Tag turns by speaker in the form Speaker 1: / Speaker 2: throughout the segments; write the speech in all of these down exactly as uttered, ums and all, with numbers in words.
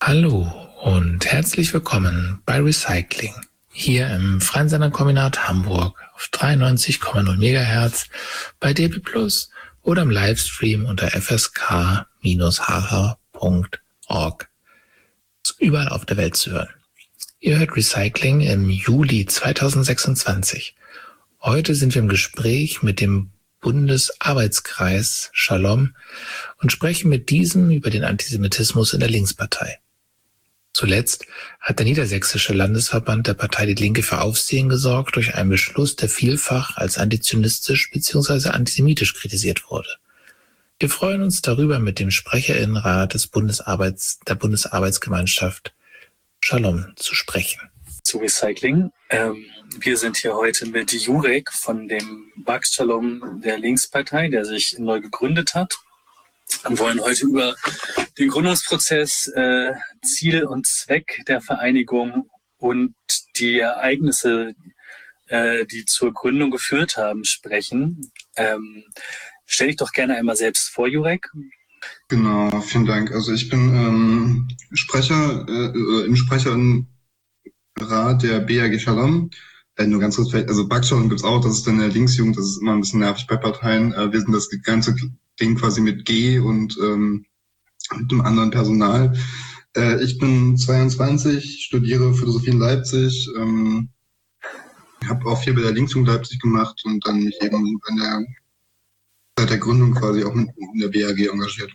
Speaker 1: Hallo und herzlich willkommen bei Recycling, hier im Freien Senderkombinat Hamburg auf dreiundneunzig Komma null Megahertz bei D B Plus oder im Livestream unter f s k Bindestrich h h Punkt org. Überall auf der Welt zu hören. Ihr hört Recycling im Juli zweitausendsechsundzwanzig. Heute sind wir im Gespräch mit dem Bundesarbeitskreis Shalom und sprechen mit diesem über den Antisemitismus in der Linkspartei. Zuletzt hat der Niedersächsische Landesverband der Partei Die Linke für Aufsehen gesorgt durch einen Beschluss, der vielfach als antizionistisch bzw. antisemitisch kritisiert wurde. Wir freuen uns darüber, mit dem Sprecherinnenrat des Bundesarbeits, der Bundesarbeitsgemeinschaft Shalom zu sprechen.
Speaker 2: Zu Recycling. Ähm, wir sind hier heute mit Jurek von dem Bax Shalom der Linkspartei, der sich neu gegründet hat. Wir wollen heute über den Gründungsprozess, äh, Ziel und Zweck der Vereinigung und die Ereignisse, äh, die zur Gründung geführt haben, sprechen. Ähm, stell dich doch gerne einmal selbst vor, Jurek.
Speaker 3: Genau, vielen Dank. Also ich bin ähm, Sprecher äh, im Sprecherrat der B A G Shalom. Äh, nur ganz kurz, also Bax Shalom gibt's auch, das ist dann der Linksjugend, das ist immer ein bisschen nervig bei Parteien. Äh, wir sind das ganze Ding quasi mit G und ähm, mit einem anderen Personal. Äh, ich bin zweiundzwanzig, studiere Philosophie in Leipzig, ähm, habe auch viel bei der Linksjugend Leipzig gemacht und dann mich eben an der seit der Gründung quasi auch in der B A G engagiert.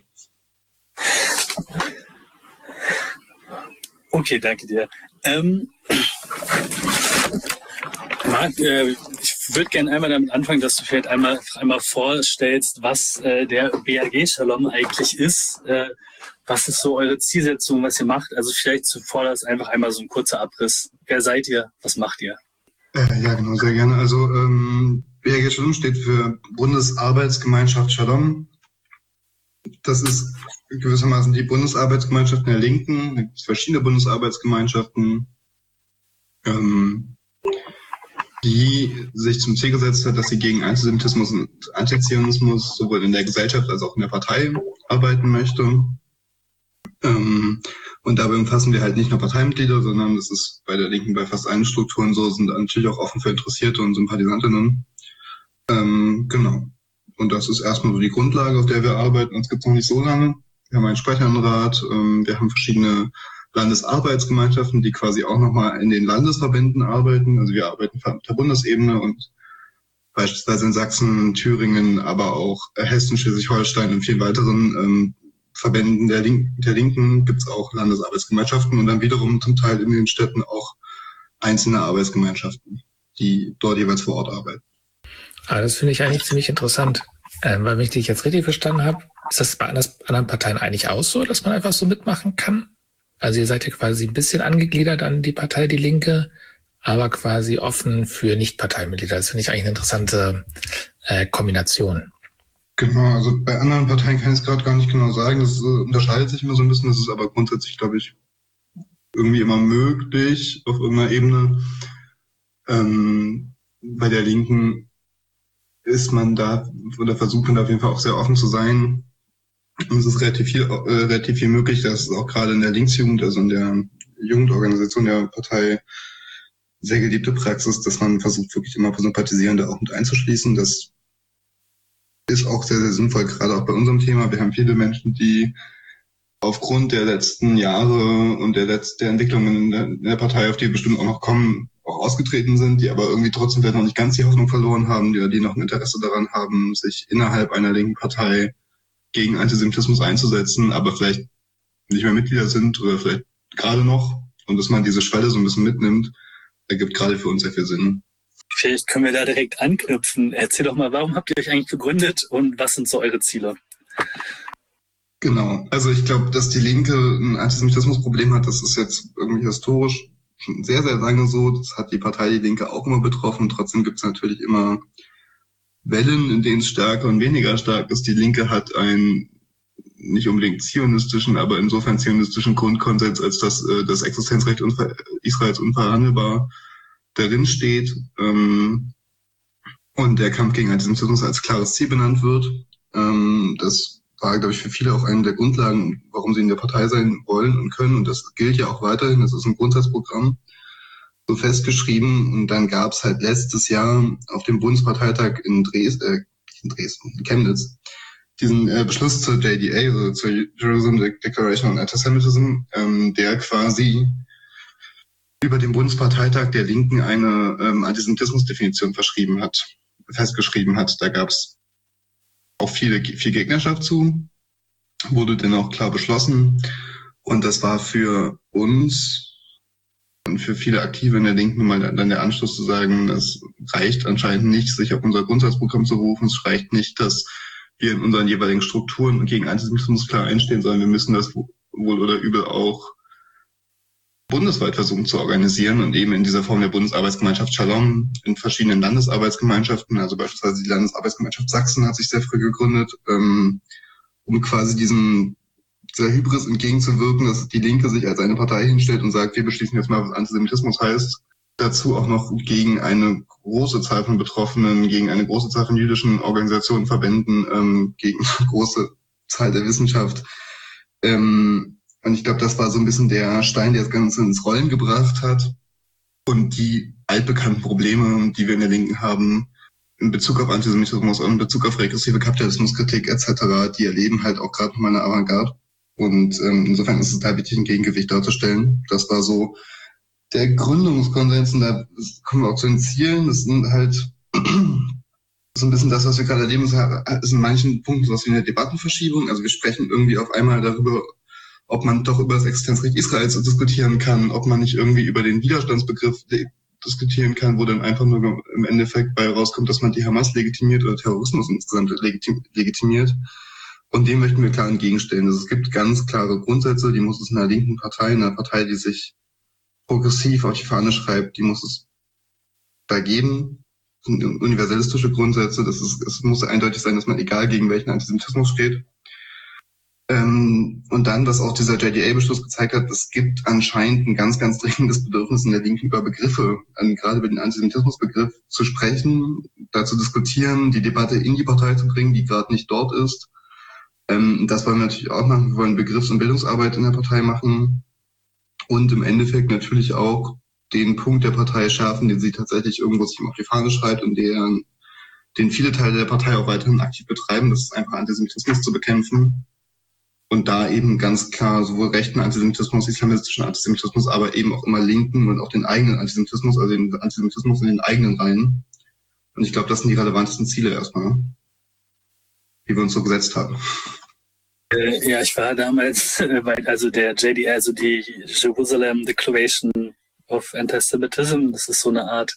Speaker 2: Okay, danke dir. Ähm, Marc, äh, ich würde gerne einmal damit anfangen, dass du vielleicht einmal, einmal vorstellst, was äh, der B A G Shalom eigentlich ist. Äh, was ist so eure Zielsetzung, was ihr macht? Also vielleicht zuvor das einfach einmal so ein kurzer Abriss. Wer seid ihr? Was macht ihr?
Speaker 3: Äh, ja, genau, sehr gerne. Also ähm, B A G Shalom steht für Bundesarbeitsgemeinschaft Shalom. Das ist gewissermaßen die Bundesarbeitsgemeinschaft der Linken. Es gibt verschiedene Bundesarbeitsgemeinschaften, ähm, die sich zum Ziel gesetzt hat, dass sie gegen Antisemitismus und Antizionismus sowohl in der Gesellschaft als auch in der Partei arbeiten möchte. Ähm, und dabei umfassen wir halt nicht nur Parteimitglieder, sondern das ist bei der Linken bei fast allen Strukturen so, sind natürlich auch offen für Interessierte und Sympathisantinnen. Ähm, genau. Und das ist erstmal so die Grundlage, auf der wir arbeiten. Uns gibt es noch nicht so lange. Wir haben einen Sprecherrat, ähm, wir haben verschiedene Landesarbeitsgemeinschaften, die quasi auch nochmal in den Landesverbänden arbeiten. Also wir arbeiten auf der Bundesebene und beispielsweise in Sachsen, Thüringen, aber auch Hessen, Schleswig-Holstein und vielen weiteren ähm, Verbänden der, Link- der Linken gibt es auch Landesarbeitsgemeinschaften und dann wiederum zum Teil in den Städten auch einzelne Arbeitsgemeinschaften, die dort jeweils vor Ort arbeiten.
Speaker 1: Ah, das finde ich eigentlich ziemlich interessant, ähm, weil wenn ich dich jetzt richtig verstanden habe, ist das bei anderen Parteien eigentlich auch so, dass man einfach so mitmachen kann? Also ihr seid ja quasi ein bisschen angegliedert an die Partei Die Linke, aber quasi offen für Nicht-Parteimitglieder. Das finde ich eigentlich eine interessante äh, Kombination.
Speaker 3: Genau, also bei anderen Parteien kann ich es gerade gar nicht genau sagen. Das äh, unterscheidet sich immer so ein bisschen. Das ist aber grundsätzlich, glaube ich, irgendwie immer möglich auf irgendeiner Ebene. Ähm, bei der Linken ist man da, oder versucht man da auf jeden Fall auch sehr offen zu sein. Und es ist relativ viel, äh, relativ viel möglich, dass auch gerade in der Linksjugend, also in der Jugendorganisation der Partei, sehr geliebte Praxis, dass man versucht, wirklich immer Sympathisierende auch mit einzuschließen. Das ist auch sehr, sehr sinnvoll, gerade auch bei unserem Thema. Wir haben viele Menschen, die aufgrund der letzten Jahre und der letzten der Entwicklungen in der, in der Partei, auf die wir bestimmt auch noch kommen, auch ausgetreten sind, die aber irgendwie trotzdem vielleicht noch nicht ganz die Hoffnung verloren haben, die, die noch ein Interesse daran haben, sich innerhalb einer linken Partei gegen Antisemitismus einzusetzen, aber vielleicht nicht mehr Mitglieder sind oder vielleicht gerade noch. Und dass man diese Schwelle so ein bisschen mitnimmt, ergibt gerade für uns sehr viel Sinn.
Speaker 2: Vielleicht können wir da direkt anknüpfen. Erzähl doch mal, warum habt ihr euch eigentlich gegründet und was sind so eure Ziele?
Speaker 3: Genau, also ich glaube, dass die Linke ein Antisemitismusproblem hat, das ist jetzt irgendwie historisch schon sehr, sehr lange so. Das hat die Partei Die Linke auch immer betroffen. Trotzdem gibt es natürlich immer Wellen, in denen es stärker und weniger stark ist. Die Linke hat einen nicht unbedingt zionistischen, aber insofern zionistischen Grundkonsens, als dass äh, das Existenzrecht unver- Israels unverhandelbar darin steht ähm, und der Kampf gegen Antisemitismus als klares Ziel benannt wird. Ähm, das war, glaube ich, für viele auch eine der Grundlagen, warum sie in der Partei sein wollen und können. Und das gilt ja auch weiterhin. Das ist ein Grundsatzprogramm so festgeschrieben. Und dann gab es halt letztes Jahr auf dem Bundesparteitag in Dresden, äh, in Dresden, in Chemnitz, diesen äh, Beschluss zur J D A, also zur Jerusalem Declaration on Antisemitism, ähm, der quasi über den Bundesparteitag der Linken eine ähm, Antisemitismusdefinition verschrieben hat, festgeschrieben hat. Da gab es auch viele, viel Gegnerschaft zu, wurde dennoch klar beschlossen. Und das war für uns und für viele Aktive in der Linken mal dann der Anschluss zu sagen, es reicht anscheinend nicht, sich auf unser Grundsatzprogramm zu berufen. Es reicht nicht, dass wir in unseren jeweiligen Strukturen gegen Antisemitismus klar einstehen, sondern wir müssen das wohl oder übel auch bundesweit versuchen zu organisieren und eben in dieser Form der Bundesarbeitsgemeinschaft Shalom in verschiedenen Landesarbeitsgemeinschaften, also beispielsweise die Landesarbeitsgemeinschaft Sachsen hat sich sehr früh gegründet, ähm, um quasi diesem dieser Hybris entgegenzuwirken, dass die Linke sich als eine Partei hinstellt und sagt, wir beschließen jetzt mal, was Antisemitismus heißt. Dazu auch noch gegen eine große Zahl von Betroffenen, gegen eine große Zahl von jüdischen Organisationen, Verbänden, ähm, gegen eine große Zahl der Wissenschaft. Ähm, und ich glaube, das war so ein bisschen der Stein, der das Ganze ins Rollen gebracht hat. Und die altbekannten Probleme, die wir in der Linken haben, in Bezug auf Antisemitismus und in Bezug auf regressive Kapitalismuskritik et cetera, die erleben halt auch gerade nochmal eine Avantgarde. Und ähm, insofern ist es da wichtig, ein Gegengewicht darzustellen. Das war so der Gründungskonsens, und da kommen wir auch zu den Zielen. Das sind halt so ein bisschen das, was wir gerade erleben, ist in manchen Punkten sowas wie eine Debattenverschiebung. Also wir sprechen irgendwie auf einmal darüber, ob man doch über das Existenzrecht Israels diskutieren kann, ob man nicht irgendwie über den Widerstandsbegriff diskutieren kann, wo dann einfach nur im Endeffekt bei rauskommt, dass man die Hamas legitimiert oder Terrorismus insgesamt legitim- legitimiert. Und dem möchten wir klar entgegenstellen. Also es gibt ganz klare Grundsätze, die muss es in einer linken Partei, in einer Partei, die sich progressiv auf die Fahne schreibt, die muss es da geben. Das sind universalistische Grundsätze. Das ist, es muss eindeutig sein, dass man egal gegen welchen Antisemitismus steht. Ähm, und dann, was auch dieser J D A-Beschluss gezeigt hat, es gibt anscheinend ein ganz, ganz dringendes Bedürfnis in der Linken über Begriffe, an, gerade über den Antisemitismusbegriff zu sprechen, da zu diskutieren, die Debatte in die Partei zu bringen, die gerade nicht dort ist. Ähm, das wollen wir natürlich auch machen. Wir wollen Begriffs- und Bildungsarbeit in der Partei machen. Und im Endeffekt natürlich auch den Punkt der Partei schärfen, den sie tatsächlich irgendwo sich auf die Fahne schreibt und der, den viele Teile der Partei auch weiterhin aktiv betreiben. Das ist einfach Antisemitismus zu bekämpfen. Und da eben ganz klar sowohl rechten Antisemitismus, islamistischen Antisemitismus, aber eben auch immer linken und auch den eigenen Antisemitismus, also den Antisemitismus in den eigenen Reihen. Und ich glaube, das sind die relevantesten Ziele erstmal, die wir uns so gesetzt haben.
Speaker 2: Äh, ja, ich war damals äh, bei, also der J D A, also die Jerusalem Declaration of Antisemitism, das ist so eine Art,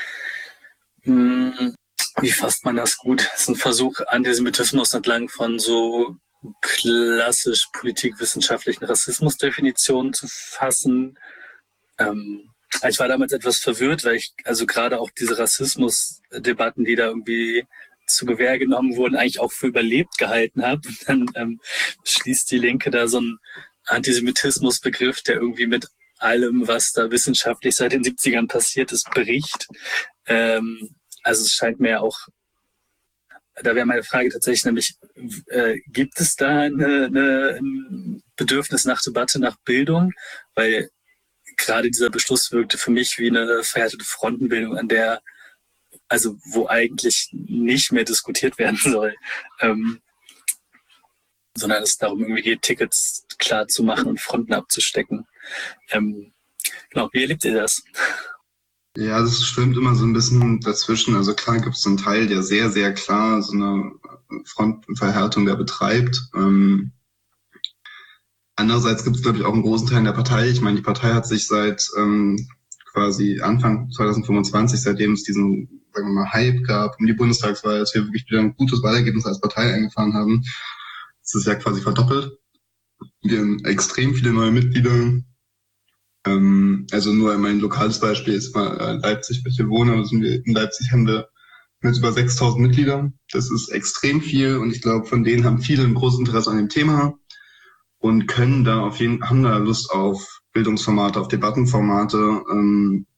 Speaker 2: mh, wie fasst man das gut? Das ist ein Versuch, Antisemitismus entlang von so klassisch politikwissenschaftlichen Rassismusdefinitionen zu fassen. Ähm, ich war damals etwas verwirrt, weil ich also gerade auch diese Rassismusdebatten, die da irgendwie zu Gewähr genommen wurden, eigentlich auch für überlebt gehalten habe. Und dann ähm, schließt die Linke da so einen Antisemitismusbegriff, der irgendwie mit allem, was da wissenschaftlich seit den siebzigern passiert ist, bricht. Ähm, also es scheint mir auch, da wäre meine Frage tatsächlich nämlich, äh, gibt es da eine, eine, ein Bedürfnis nach Debatte, nach Bildung? Weil gerade dieser Beschluss wirkte für mich wie eine verhärtete Frontenbildung, an der also wo eigentlich nicht mehr diskutiert werden soll, ähm, sondern es darum irgendwie geht, Tickets klar zu machen und Fronten abzustecken. Ähm, genau, wie erlebt ihr das?
Speaker 3: Ja, das schwimmt immer so ein bisschen dazwischen. Also klar gibt es einen Teil, der sehr, sehr klar so eine Frontenverhärtung der betreibt. Ähm, andererseits gibt es, glaube ich, auch einen großen Teil in der Partei. Ich meine, die Partei hat sich seit ähm, quasi Anfang zwanzig fünfundzwanzig, seitdem es diesen, sagen wir mal, Hype gab um die Bundestagswahl, dass wir wirklich wieder ein gutes Wahlergebnis als Partei eingefahren haben. Das ist ja quasi verdoppelt. Wir haben extrem viele neue Mitglieder. Ähm, also nur mein lokales Beispiel ist mal Leipzig, wo ich hier wohne. Also in Leipzig haben wir mit über sechstausend Mitgliedern. Das ist extrem viel und ich glaube, von denen haben viele ein großes Interesse an dem Thema und können da auf jeden haben da Lust auf Bildungsformate, auf Debattenformate. Ähm,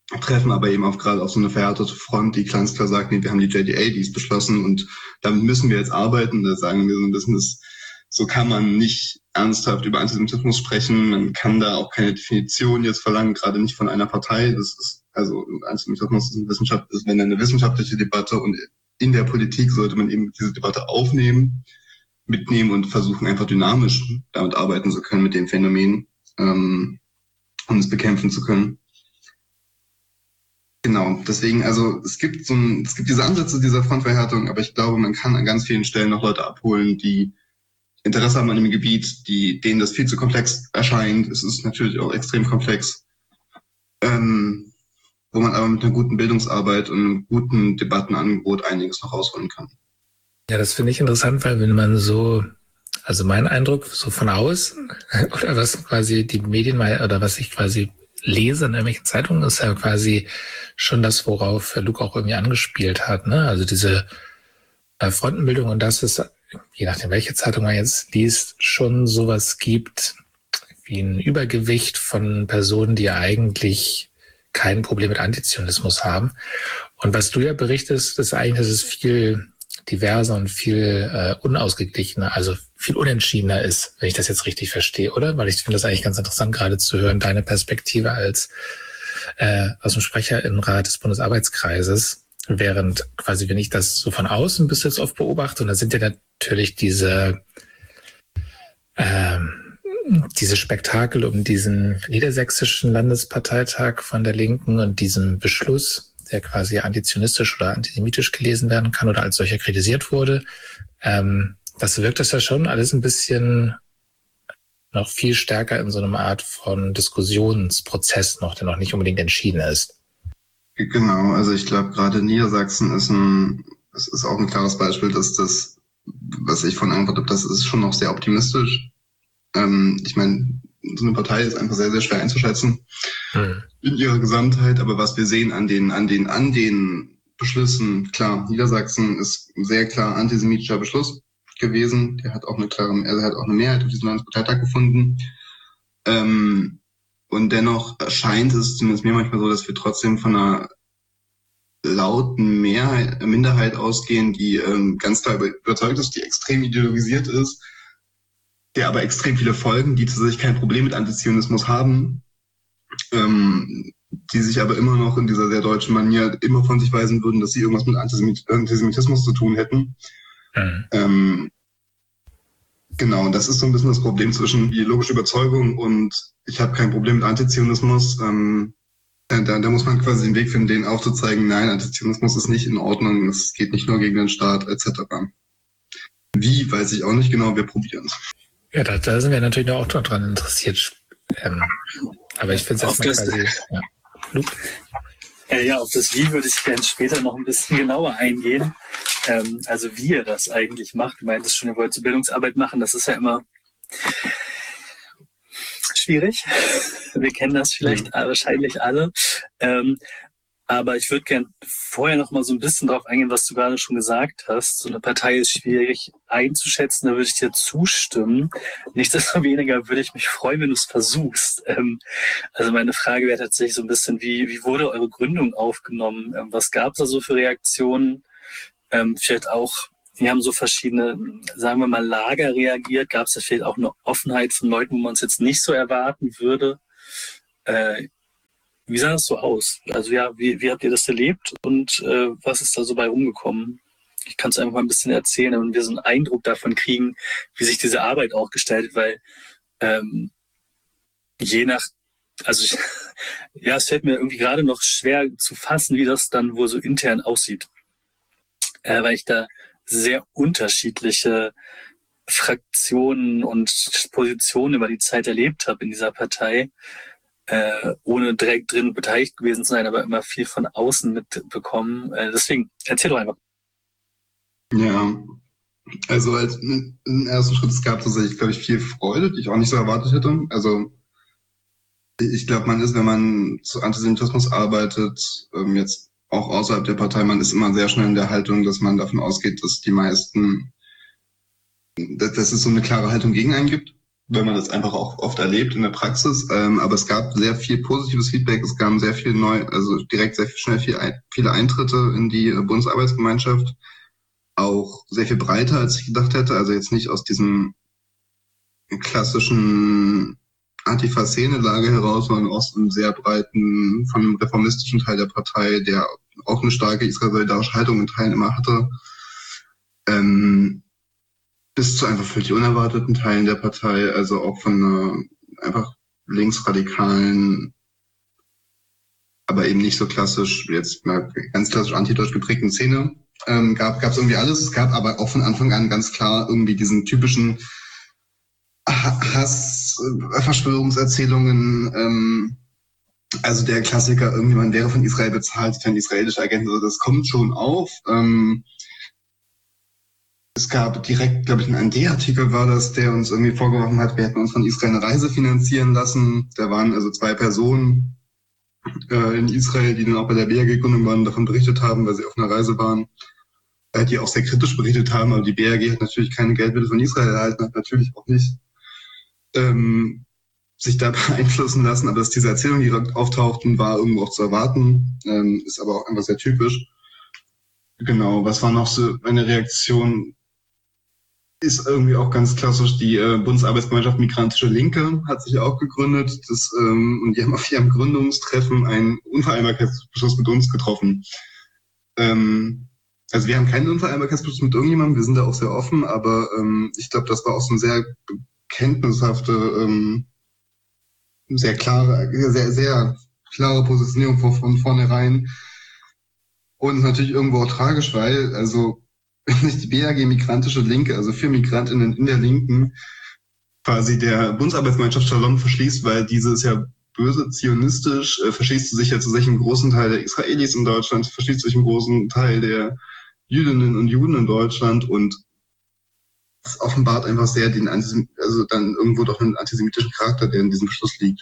Speaker 3: treffen aber eben auch gerade auf so eine verhärtete Front, die ganz klar sagt, nee, wir haben die J D A, die ist beschlossen und damit müssen wir jetzt arbeiten. Da sagen wir so ein bisschen, das, so kann man nicht ernsthaft über Antisemitismus sprechen. Man kann da auch keine Definition jetzt verlangen, gerade nicht von einer Partei. Das ist, also Antisemitismus ist eine Wissenschaft, ist wenn eine wissenschaftliche Debatte und in der Politik sollte man eben diese Debatte aufnehmen, mitnehmen und versuchen einfach dynamisch damit arbeiten zu können mit dem Phänomen, ähm, und es bekämpfen zu können. Genau, deswegen, also es gibt so ein, es gibt diese Ansätze dieser Frontverhärtung, aber ich glaube, man kann an ganz vielen Stellen noch Leute abholen, die Interesse haben an dem Gebiet, die, denen das viel zu komplex erscheint. Es ist natürlich auch extrem komplex, ähm, wo man aber mit einer guten Bildungsarbeit und einem guten Debattenangebot einiges noch rausholen kann.
Speaker 1: Ja, das finde ich interessant, weil wenn man so, also mein Eindruck so von außen oder was quasi die Medien mal oder was ich quasi lese in irgendwelchen Zeitungen, ist ja quasi schon das, worauf Luke auch irgendwie angespielt hat, ne? Also diese äh, Frontenbildung und das ist, je nachdem welche Zeitung man jetzt liest, schon sowas gibt wie ein Übergewicht von Personen, die ja eigentlich kein Problem mit Antizionismus haben. Und was du ja berichtest, ist eigentlich, dass es viel diverser und viel äh, unausgeglichener, also viel unentschiedener ist, wenn ich das jetzt richtig verstehe, oder? Weil ich finde das eigentlich ganz interessant, gerade zu hören, deine Perspektive als äh, aus dem Sprecherinnenrat des Bundesarbeitskreises, während quasi, wenn ich das so von außen bis jetzt oft beobachte, und da sind ja natürlich diese ähm, diese Spektakel um diesen niedersächsischen Landesparteitag von der Linken und diesen Beschluss, der quasi antizionistisch oder antisemitisch gelesen werden kann oder als solcher kritisiert wurde. Ähm, das wirkt das ja schon alles ein bisschen noch viel stärker in so einer Art von Diskussionsprozess noch, der noch nicht unbedingt entschieden ist.
Speaker 3: Genau, also ich glaube, gerade Niedersachsen ist ein, es ist auch ein klares Beispiel, dass das, was ich von antwortet habe, das ist schon noch sehr optimistisch. Ähm, ich meine, so eine Partei ist einfach sehr, sehr schwer einzuschätzen hm. in ihrer Gesamtheit, aber was wir sehen an den, an den, an den Beschlüssen, klar, Niedersachsen ist ein sehr klar antisemitischer Beschluss gewesen, der hat auch eine klare, er hat auch eine Mehrheit auf diesem Landesparteitag gefunden, ähm, und dennoch erscheint es zumindest mir manchmal so, dass wir trotzdem von einer lauten Mehrheit, Minderheit ausgehen, die ähm, ganz klar überzeugt ist, die extrem ideologisiert ist, der aber extrem viele Folgen, die tatsächlich kein Problem mit Antizionismus haben, ähm, die sich aber immer noch in dieser sehr deutschen Manier immer von sich weisen würden, dass sie irgendwas mit Antisemit- Antisemitismus zu tun hätten. Mhm. Ähm, genau, und das ist so ein bisschen das Problem zwischen ideologischer Überzeugung und ich habe kein Problem mit Antizionismus. Ähm, da, da muss man quasi den Weg finden, denen aufzuzeigen, nein, Antizionismus ist nicht in Ordnung, es geht nicht nur gegen den Staat, et cetera. Wie, weiß ich auch nicht genau, wir probieren es.
Speaker 1: Ja, da, da sind wir natürlich auch dran interessiert. Ähm, aber ich finde es erstmal quasi... Ja. Luke?
Speaker 2: Äh, ja, auf das Wie würde ich gerne später noch ein bisschen genauer eingehen. Ähm, also wie ihr das eigentlich macht. Du meintest schon, ihr wollt so Bildungsarbeit machen. Das ist ja immer schwierig. Wir kennen das vielleicht ja. wahrscheinlich alle. Ähm, aber ich würde gerne vorher noch mal so ein bisschen drauf eingehen, was du gerade schon gesagt hast. So eine Partei ist schwierig einzuschätzen, da würde ich dir zustimmen. Nichtsdestoweniger würde ich mich freuen, wenn du es versuchst. Ähm, also meine Frage wäre tatsächlich so ein bisschen, wie, wie wurde eure Gründung aufgenommen? Ähm, was gab es da so für Reaktionen? Ähm, vielleicht auch, wir haben so verschiedene, sagen wir mal, Lager reagiert. Gab es da vielleicht auch eine Offenheit von Leuten, wo man es jetzt nicht so erwarten würde? Äh, Wie sah das so aus? Also ja, wie, wie habt ihr das erlebt und äh, was ist da so bei rumgekommen? Ich kann es einfach mal ein bisschen erzählen, damit wir so einen Eindruck davon kriegen, wie sich diese Arbeit auch gestaltet, weil ähm, je nach, also ich, ja, es fällt mir irgendwie gerade noch schwer zu fassen, wie das dann wohl so intern aussieht, äh, weil ich da sehr unterschiedliche Fraktionen und Positionen über die Zeit erlebt habe in dieser Partei. Äh, ohne direkt drin beteiligt gewesen zu sein, aber immer viel von außen mitbekommen. Äh, deswegen, erzähl doch einfach.
Speaker 3: Ja, also als im ersten Schritt, es gab tatsächlich, glaube ich, viel Freude, die ich auch nicht so erwartet hätte. Also ich glaube, man ist, wenn man zu Antisemitismus arbeitet, ähm, jetzt auch außerhalb der Partei, man ist immer sehr schnell in der Haltung, dass man davon ausgeht, dass die meisten, dass, dass es so eine klare Haltung gegen einen gibt. wenn man das einfach auch oft erlebt in der Praxis. Ähm, aber es gab sehr viel positives Feedback, es gab sehr viel neu, also direkt sehr viel, schnell viel, viele Eintritte in die äh, Bundesarbeitsgemeinschaft. Auch sehr viel breiter, als ich gedacht hätte. Also jetzt nicht aus diesem klassischen Antifa-Szene-Lage heraus, sondern aus einem sehr breiten, von einem reformistischen Teil der Partei, der auch eine starke israel-solidarische Haltung in Teilen immer hatte. Ähm, bis zu einfach völlig unerwarteten Teilen der Partei, also auch von einer einfach linksradikalen, aber eben nicht so klassisch, jetzt mal ganz klassisch antideutsch geprägten Szene. Ähm, gab es irgendwie alles. Es gab aber auch von Anfang an ganz klar irgendwie diesen typischen Hass, äh, Verschwörungserzählungen, ähm, also der Klassiker, irgendjemand wäre von Israel bezahlt, für einen israelischen Agenten, also das kommt schon auf. Ähm, Es gab direkt, glaube ich, ein N D-Artikel war das, der uns irgendwie vorgeworfen hat, wir hätten uns von Israel eine Reise finanzieren lassen. Da waren also zwei Personen äh, in Israel, die dann auch bei der B R G-Gründung waren, davon berichtet haben, weil sie auf einer Reise waren, äh, die auch sehr kritisch berichtet haben. Aber die B R G hat natürlich keine Geldmittel von Israel erhalten, hat natürlich auch nicht ähm, sich da beeinflussen lassen. Aber dass diese Erzählungen, die auftauchten, war irgendwo auch zu erwarten, ähm, ist aber auch einfach sehr typisch. Genau, was war noch so eine Reaktion? Ist irgendwie auch ganz klassisch, die äh, Bundesarbeitsgemeinschaft Migrantische Linke hat sich auch gegründet. Das, ähm, und die haben auf ihrem Gründungstreffen einen Unvereinbarkeitsbeschluss mit uns getroffen. Ähm, also wir haben keinen Unvereinbarkeitsbeschluss mit irgendjemandem, wir sind da auch sehr offen, aber ähm, ich glaube, das war auch so eine sehr kenntnishafte, ähm, sehr klare, sehr, sehr klare Positionierung von, von vornherein. Und natürlich irgendwo auch tragisch, weil, also nicht die B A G Migrantische Linke, also für MigrantInnen in der Linken, quasi der Bundesarbeitsgemeinschaft Shalom verschließt, weil diese ist ja böse zionistisch, äh, verschließt sie sich ja zu sich im großen Teil der Israelis in Deutschland, verschließt sich im großen Teil der Jüdinnen und Juden in Deutschland und das offenbart einfach sehr den Antisem- also dann irgendwo doch einen antisemitischen Charakter, der in diesem Beschluss liegt.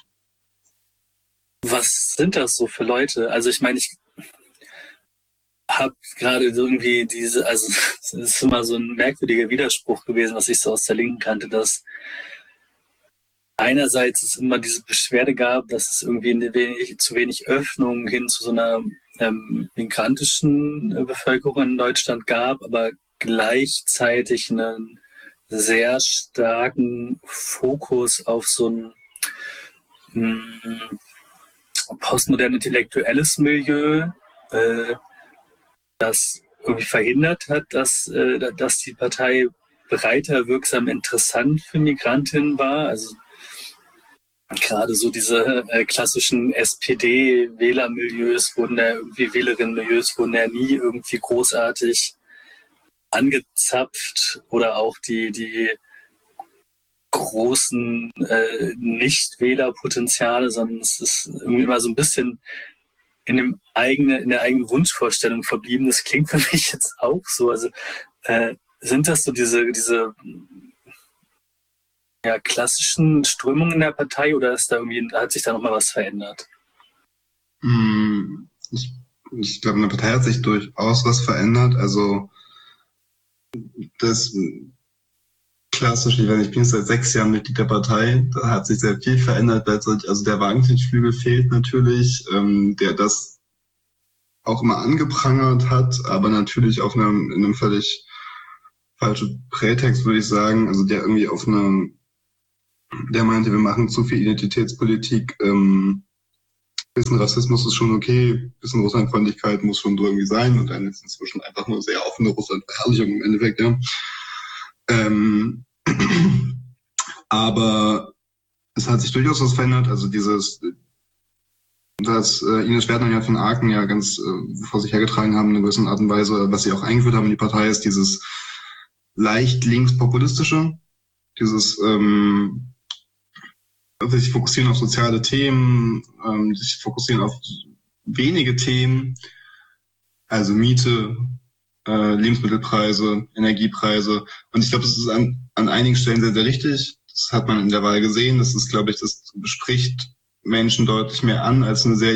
Speaker 2: Was sind das so für Leute? Also ich meine, ich habe gerade irgendwie diese, also es ist immer so ein merkwürdiger Widerspruch gewesen, was ich so aus der Linken kannte, dass einerseits es immer diese Beschwerde gab, dass es irgendwie eine wenig, zu wenig Öffnung hin zu so einer ähm, migrantischen äh, Bevölkerung in Deutschland gab, aber gleichzeitig einen sehr starken Fokus auf so ein mh, postmodern intellektuelles Milieu, äh, das irgendwie verhindert hat, dass, äh, dass die Partei breiter wirksam interessant für Migrantinnen war. Also gerade so diese äh, klassischen S P D-Wählermilieus wurden da irgendwie, Wählerinnenmilieus wurden ja nie irgendwie großartig angezapft oder auch die, die großen äh, Nicht-Wählerpotenziale, sondern es ist irgendwie immer so ein bisschen in dem eigene, in der eigenen Wunschvorstellung verblieben. Das klingt für mich jetzt auch so. Also äh, sind das so diese, diese ja, klassischen Strömungen in der Partei oder ist da irgendwie, hat sich da nochmal was verändert?
Speaker 3: Ich, ich glaube, in der Partei hat sich durchaus was verändert. Also das klassisch, ich weiß nicht, ich bin jetzt seit sechs Jahren Mitglied der Partei, da hat sich sehr viel verändert. Also der Wagenknecht-Flügel fehlt natürlich, ähm, der das auch immer angeprangert hat, aber natürlich auf einem, in einem völlig falschen Prätext, würde ich sagen, also der irgendwie auf einem, der meinte, wir machen zu viel Identitätspolitik, ähm, bisschen Rassismus ist schon okay, bisschen Russlandfreundlichkeit muss schon irgendwie sein und dann ist inzwischen einfach nur sehr offene Russlandverherrlichung im Endeffekt, ja. Ähm, aber es hat sich durchaus was verändert, also dieses, dass äh, Ines Schwertner ja von Aachen ja ganz äh, vor sich hergetragen haben in einer gewissen Art und Weise, was sie auch eingeführt haben in die Partei, ist dieses leicht linkspopulistische, dieses ähm, sich fokussieren auf soziale Themen, ähm, sich fokussieren auf wenige Themen, also Miete, äh, Lebensmittelpreise, Energiepreise. Und ich glaube, das ist an, an einigen Stellen sehr, sehr richtig. Das hat man in der Wahl gesehen. Das ist, glaube ich, das spricht Menschen deutlich mehr an als eine sehr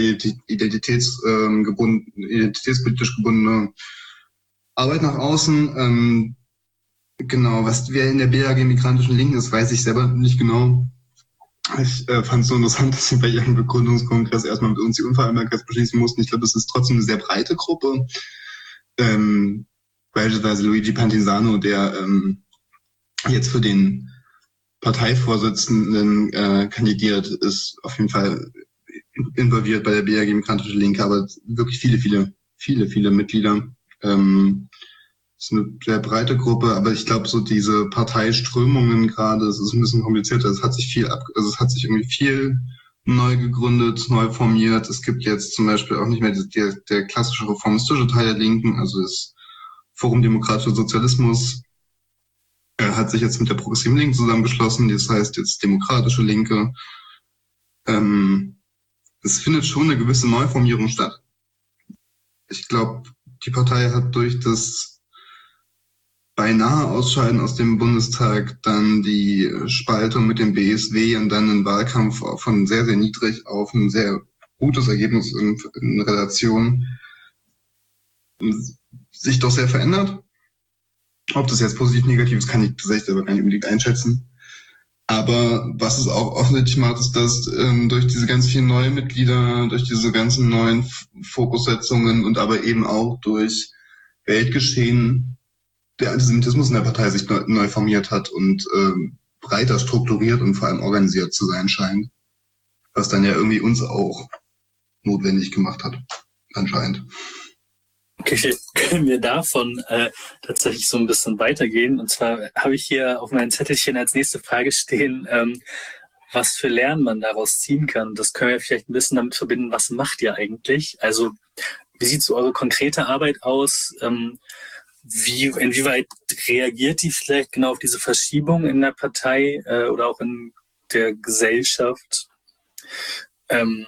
Speaker 3: identitätsgebundene, identitätspolitisch gebundene Arbeit nach außen. Ähm, Genau, was wer in der B A G migrantischen Linken ist, weiß ich selber nicht genau. Ich äh, fand es so interessant, dass sie bei ihrem Begründungskongress erstmal mit uns die Unvereinbarkeit beschließen mussten. Ich glaube, das ist trotzdem eine sehr breite Gruppe. Ähm, beispielsweise Luigi Pantisano, der ähm, jetzt für den Parteivorsitzenden äh, kandidiert, ist auf jeden Fall involviert bei der B A G Migrantische Linke, aber wirklich viele, viele, viele, viele Mitglieder. Ähm, Das ist eine sehr breite Gruppe, aber ich glaube, so diese Parteiströmungen gerade, es ist ein bisschen komplizierter. Es hat sich viel ab, also es hat sich irgendwie viel neu gegründet, neu formiert. Es gibt jetzt zum Beispiel auch nicht mehr der, der klassische reformistische Teil der Linken, also das Forum Demokratischer Sozialismus äh, hat sich jetzt mit der Progressiven Linken zusammengeschlossen. Das heißt jetzt Demokratische Linke. Ähm, es findet schon eine gewisse Neuformierung statt. Ich glaube, die Partei hat durch das beinahe Ausscheiden aus dem Bundestag dann die Spaltung mit dem B S W und dann einen Wahlkampf von sehr, sehr niedrig auf ein sehr gutes Ergebnis in, in Relation sich doch sehr verändert. Ob das jetzt positiv, negativ ist, kann ich tatsächlich aber gar nicht unbedingt einschätzen. Aber was es auch offensichtlich macht, ist, dass ähm, durch diese ganz vielen neuen Mitglieder, durch diese ganzen neuen F- Fokussetzungen und aber eben auch durch Weltgeschehen der Antisemitismus in der Partei sich neu, neu formiert hat und ähm, breiter strukturiert und vor allem organisiert zu sein scheint. Was dann ja irgendwie uns auch notwendig gemacht hat, anscheinend.
Speaker 2: Okay, können wir davon äh, tatsächlich so ein bisschen weitergehen? Und zwar habe ich hier auf meinem Zettelchen als nächste Frage stehen, ähm, was für Lernen man daraus ziehen kann. Das können wir vielleicht ein bisschen damit verbinden, was macht ihr eigentlich? Also wie sieht so eure konkrete Arbeit aus? Ähm, wie, inwieweit reagiert die vielleicht genau auf diese Verschiebung in der Partei äh, oder auch in der Gesellschaft? Ähm,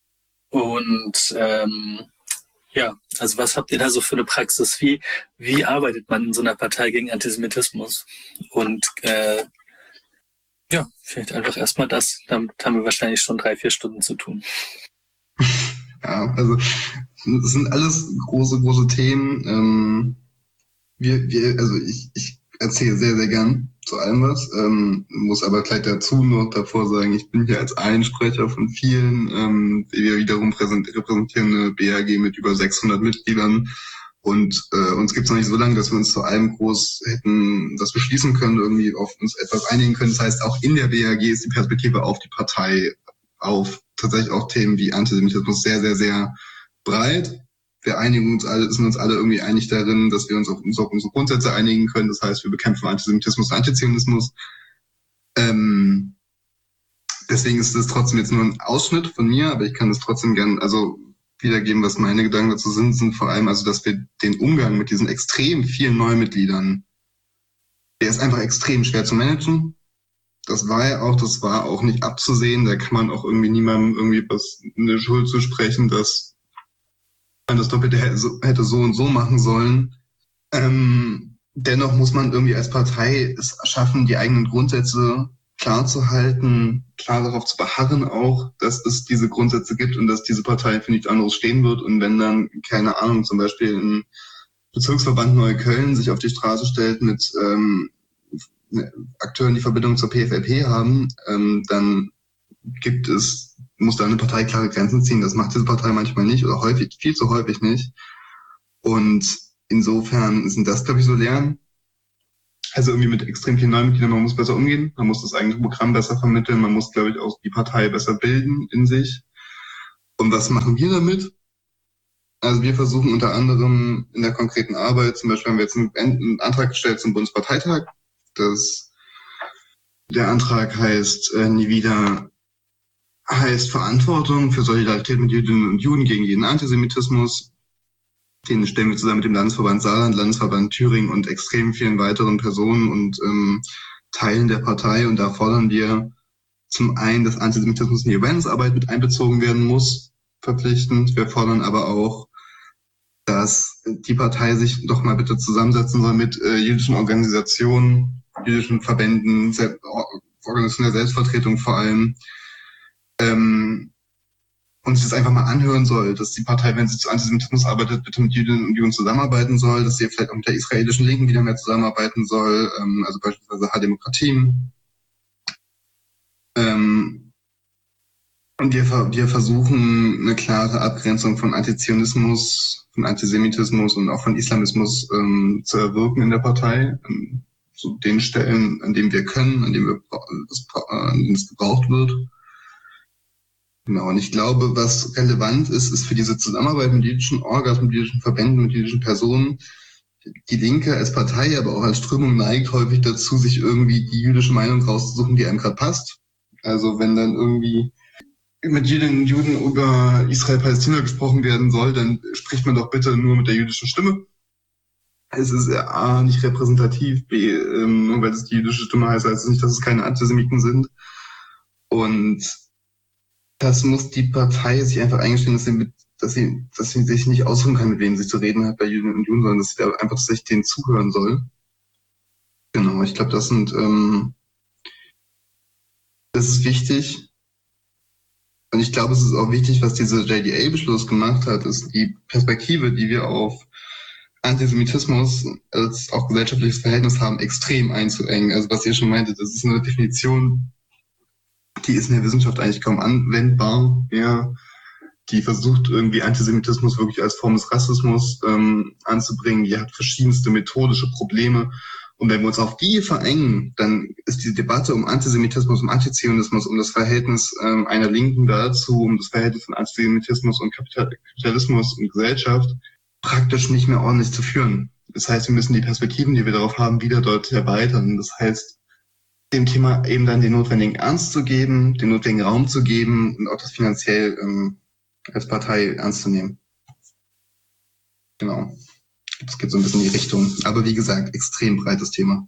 Speaker 2: und ähm, Ja, also was habt ihr da so für eine Praxis? Wie, wie arbeitet man in so einer Partei gegen Antisemitismus? Und äh, ja, vielleicht einfach erstmal das. Damit haben wir wahrscheinlich schon drei, vier Stunden zu tun.
Speaker 3: Ja, also das sind alles große, große Themen. Ähm, wir, wir, also ich, ich erzähle sehr, sehr gern zu allem was, ähm, muss aber gleich dazu noch davor sagen, ich bin hier als Einsprecher von vielen. Ähm, wir wiederum repräsentieren eine B A G mit über sechshundert Mitgliedern und äh, uns gibt es noch nicht so lange, dass wir uns zu allem groß hätten das beschließen können, irgendwie auf uns etwas einigen können. Das heißt, auch in der B A G ist die Perspektive auf die Partei, auf tatsächlich auch Themen wie Antisemitismus sehr, sehr, sehr breit. Wir einigen uns alle, sind uns alle irgendwie einig darin, dass wir uns auf, uns auf unsere Grundsätze einigen können. Das heißt, wir bekämpfen Antisemitismus und Antizionismus. Ähm, deswegen ist das trotzdem jetzt nur ein Ausschnitt von mir, aber ich kann das trotzdem gern, also wiedergeben, was meine Gedanken dazu sind, sind vor allem also, dass wir den Umgang mit diesen extrem vielen Neumitgliedern, der ist einfach extrem schwer zu managen. Das war ja auch, das war auch nicht abzusehen. Da kann man auch irgendwie niemandem irgendwie was eine Schuld zu sprechen, dass man das Doppelte hätte so, hätte so und so machen sollen. Ähm, dennoch muss man irgendwie als Partei es schaffen, die eigenen Grundsätze klar zu halten, klar darauf zu beharren auch, dass es diese Grundsätze gibt und dass diese Partei für nichts anderes stehen wird. Und wenn dann, keine Ahnung, zum Beispiel ein Bezirksverband Neukölln sich auf die Straße stellt mit ähm, Akteuren, die Verbindung zur P F L P haben, ähm, dann gibt es, muss da eine Partei klare Grenzen ziehen. Das macht diese Partei manchmal nicht oder häufig, viel zu häufig nicht. Und insofern sind das, glaube ich, so Lernen. Also irgendwie mit extrem vielen Neumitgliedern, man muss besser umgehen, man muss das eigene Programm besser vermitteln, man muss, glaube ich, auch die Partei besser bilden in sich. Und was machen wir damit? Also wir versuchen unter anderem in der konkreten Arbeit, zum Beispiel haben wir jetzt einen, einen Antrag gestellt zum Bundesparteitag. Das, der Antrag heißt äh, nie wieder heißt Verantwortung für Solidarität mit Jüdinnen und Juden gegen jeden Antisemitismus. Den stellen wir zusammen mit dem Landesverband Saarland, Landesverband Thüringen und extrem vielen weiteren Personen und ähm, Teilen der Partei. Und da fordern wir zum einen, dass Antisemitismus in die Awareness-Arbeit mit einbezogen werden muss, verpflichtend. Wir fordern aber auch, dass die Partei sich doch mal bitte zusammensetzen soll mit äh, jüdischen Organisationen, jüdischen Verbänden, Organisationen der Selbstvertretung vor allem, ähm, und sich das einfach mal anhören soll, dass die Partei, wenn sie zu Antisemitismus arbeitet, bitte mit Juden und Juden zusammenarbeiten soll, dass sie vielleicht auch mit der israelischen Linken wieder mehr zusammenarbeiten soll, ähm, also beispielsweise H-Demokratien. Ähm, und wir, wir versuchen eine klare Abgrenzung von Antizionismus, von Antisemitismus und auch von Islamismus ähm, zu erwirken in der Partei. Ähm, zu den Stellen, an denen wir können, an denen, wir, das, an denen es gebraucht wird. Genau, und ich glaube, was relevant ist, ist für diese Zusammenarbeit mit jüdischen Orgas, mit jüdischen Verbänden, mit jüdischen Personen, die Linke als Partei, aber auch als Strömung neigt häufig dazu, sich irgendwie die jüdische Meinung rauszusuchen, die einem gerade passt. Also wenn dann irgendwie mit Jüdinnen und Juden über Israel-Palästina gesprochen werden soll, dann spricht man doch bitte nur mit der jüdischen Stimme. Es ist A, nicht repräsentativ, B, ähm, nur weil es die jüdische Stimme heißt, heißt es nicht, dass es keine Antisemiten sind. Und das muss die Partei sich einfach eingestehen, dass sie, mit, dass sie, dass sie sich nicht aussuchen kann, mit wem sie zu reden hat bei Juden und Juden, sondern dass sie da einfach tatsächlich denen zuhören soll. Genau, ich glaube, das sind, ähm, das ist wichtig. Und ich glaube, es ist auch wichtig, was dieser J D A-Beschluss gemacht hat, ist die Perspektive, die wir auf Antisemitismus als auch gesellschaftliches Verhältnis haben, extrem einzuengen. Also was ihr schon meinte, das ist eine Definition, die ist in der Wissenschaft eigentlich kaum anwendbar. Ja, die versucht irgendwie Antisemitismus wirklich als Form des Rassismus ähm, anzubringen. Die hat verschiedenste methodische Probleme. Und wenn wir uns auf die verengen, dann ist die Debatte um Antisemitismus, um Antizionismus, um das Verhältnis ähm, einer Linken dazu, um das Verhältnis von Antisemitismus und Kapital- Kapitalismus und Gesellschaft praktisch nicht mehr ordentlich zu führen. Das heißt, wir müssen die Perspektiven, die wir darauf haben, wieder deutlich erweitern. Das heißt, dem Thema eben dann den notwendigen Ernst zu geben, den notwendigen Raum zu geben und auch das finanziell ähm, als Partei ernst zu nehmen. Genau. Das geht so ein bisschen in die Richtung. Aber wie gesagt, extrem breites Thema.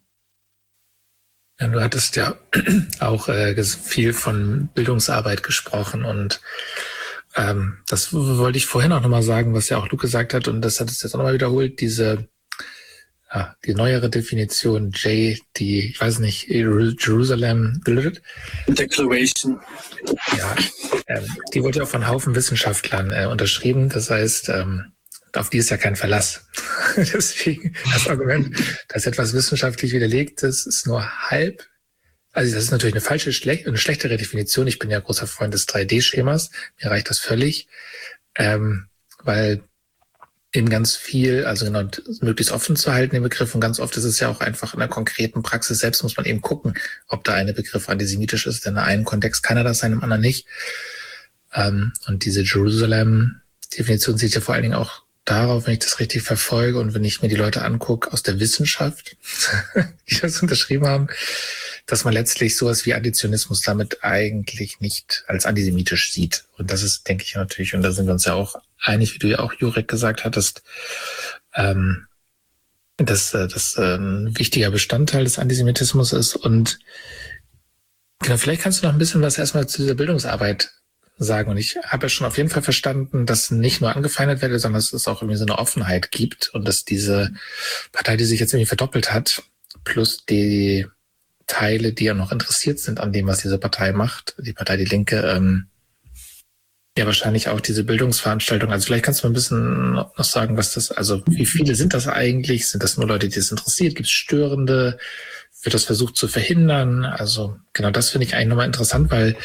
Speaker 1: Ja, du hattest ja auch äh, viel von Bildungsarbeit gesprochen und ähm, das wollte ich vorhin auch nochmal sagen, was ja auch Luke gesagt hat und das hat es jetzt auch nochmal wiederholt, diese ja, die neuere Definition J, die, ich weiß nicht, Jerusalem
Speaker 2: Declaration.
Speaker 1: Ja, ähm, die wurde ja auch von einem Haufen Wissenschaftlern äh, unterschrieben, das heißt, ähm, auf die ist ja kein Verlass. Deswegen das Argument, dass etwas wissenschaftlich widerlegt ist, ist nur halb. Also das ist natürlich eine falsche, schlech- eine schlechtere Definition. Ich bin ja großer Freund des drei D-Schemas. Mir reicht das völlig, ähm, weil eben ganz viel, also genau, möglichst offen zu halten, den Begriff. Und ganz oft ist es ja auch einfach in der konkreten Praxis selbst muss man eben gucken, ob da eine Begriff antisemitisch ist. Denn in einem Kontext kann er das sein, im anderen nicht. Ähm, und diese Jerusalem-Definition sieht ja vor allen Dingen auch darauf, wenn ich das richtig verfolge und wenn ich mir die Leute angucke aus der Wissenschaft, die das unterschrieben haben, dass man letztlich sowas wie Antizionismus damit eigentlich nicht als antisemitisch sieht. Und das ist, denke ich, natürlich, und da sind wir uns ja auch einig, wie du ja auch, Jurek, gesagt hattest, ähm, dass das äh, ein wichtiger Bestandteil des Antisemitismus ist. Und genau, vielleicht kannst du noch ein bisschen was erstmal zu dieser Bildungsarbeit sagen. Und ich habe ja schon auf jeden Fall verstanden, dass nicht nur angefeindet werde, sondern dass es auch irgendwie so eine Offenheit gibt und dass diese Partei, die sich jetzt irgendwie verdoppelt hat, plus die Teile, die ja noch interessiert sind an dem, was diese Partei macht, die Partei Die Linke, ähm, ja wahrscheinlich auch diese Bildungsveranstaltung. Also vielleicht kannst du mal ein bisschen noch sagen, was das, also wie viele sind das eigentlich? Sind das nur Leute, die es interessiert? Gibt es Störende? Wird das versucht zu verhindern? Also genau, das finde ich eigentlich nochmal interessant, weil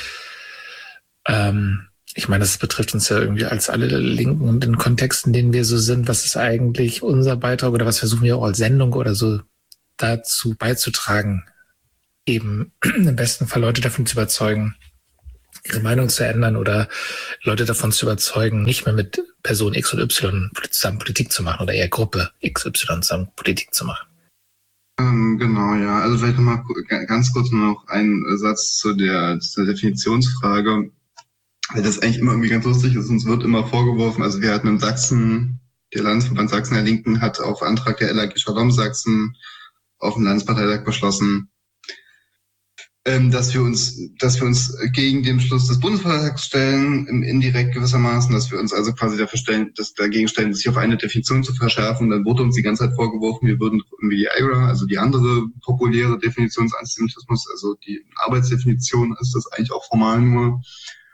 Speaker 1: ähm, ich meine, das betrifft uns ja irgendwie als alle Linken und in Kontexten, in denen wir so sind. Was ist eigentlich unser Beitrag oder was versuchen wir auch als Sendung oder so dazu beizutragen, eben im besten Fall Leute davon zu überzeugen, ihre Meinung zu ändern oder Leute davon zu überzeugen, nicht mehr mit Person X und Y zusammen Politik zu machen oder eher Gruppe X Y zusammen Politik zu machen.
Speaker 3: Ähm, genau, ja. Also vielleicht nochmal ganz kurz noch ein Satz zu der, zu der Definitionsfrage, weil das eigentlich immer irgendwie ganz lustig ist. Uns wird immer vorgeworfen, also wir hatten in Sachsen, der Landesverband Sachsen der Linken hat auf Antrag der L A G Shalom Sachsen auf dem Landesparteitag beschlossen, ähm, dass wir uns, dass wir uns gegen den Beschluss des Bundesparteitags stellen, indirekt gewissermaßen, dass wir uns also quasi dafür stellen, dass dagegen stellen, sich auf eine Definition zu verschärfen. Dann wurde uns die ganze Zeit vorgeworfen, wir würden irgendwie die I R A, also die andere populäre Definition des Antisemitismus, also die Arbeitsdefinition ist das eigentlich auch formal nur,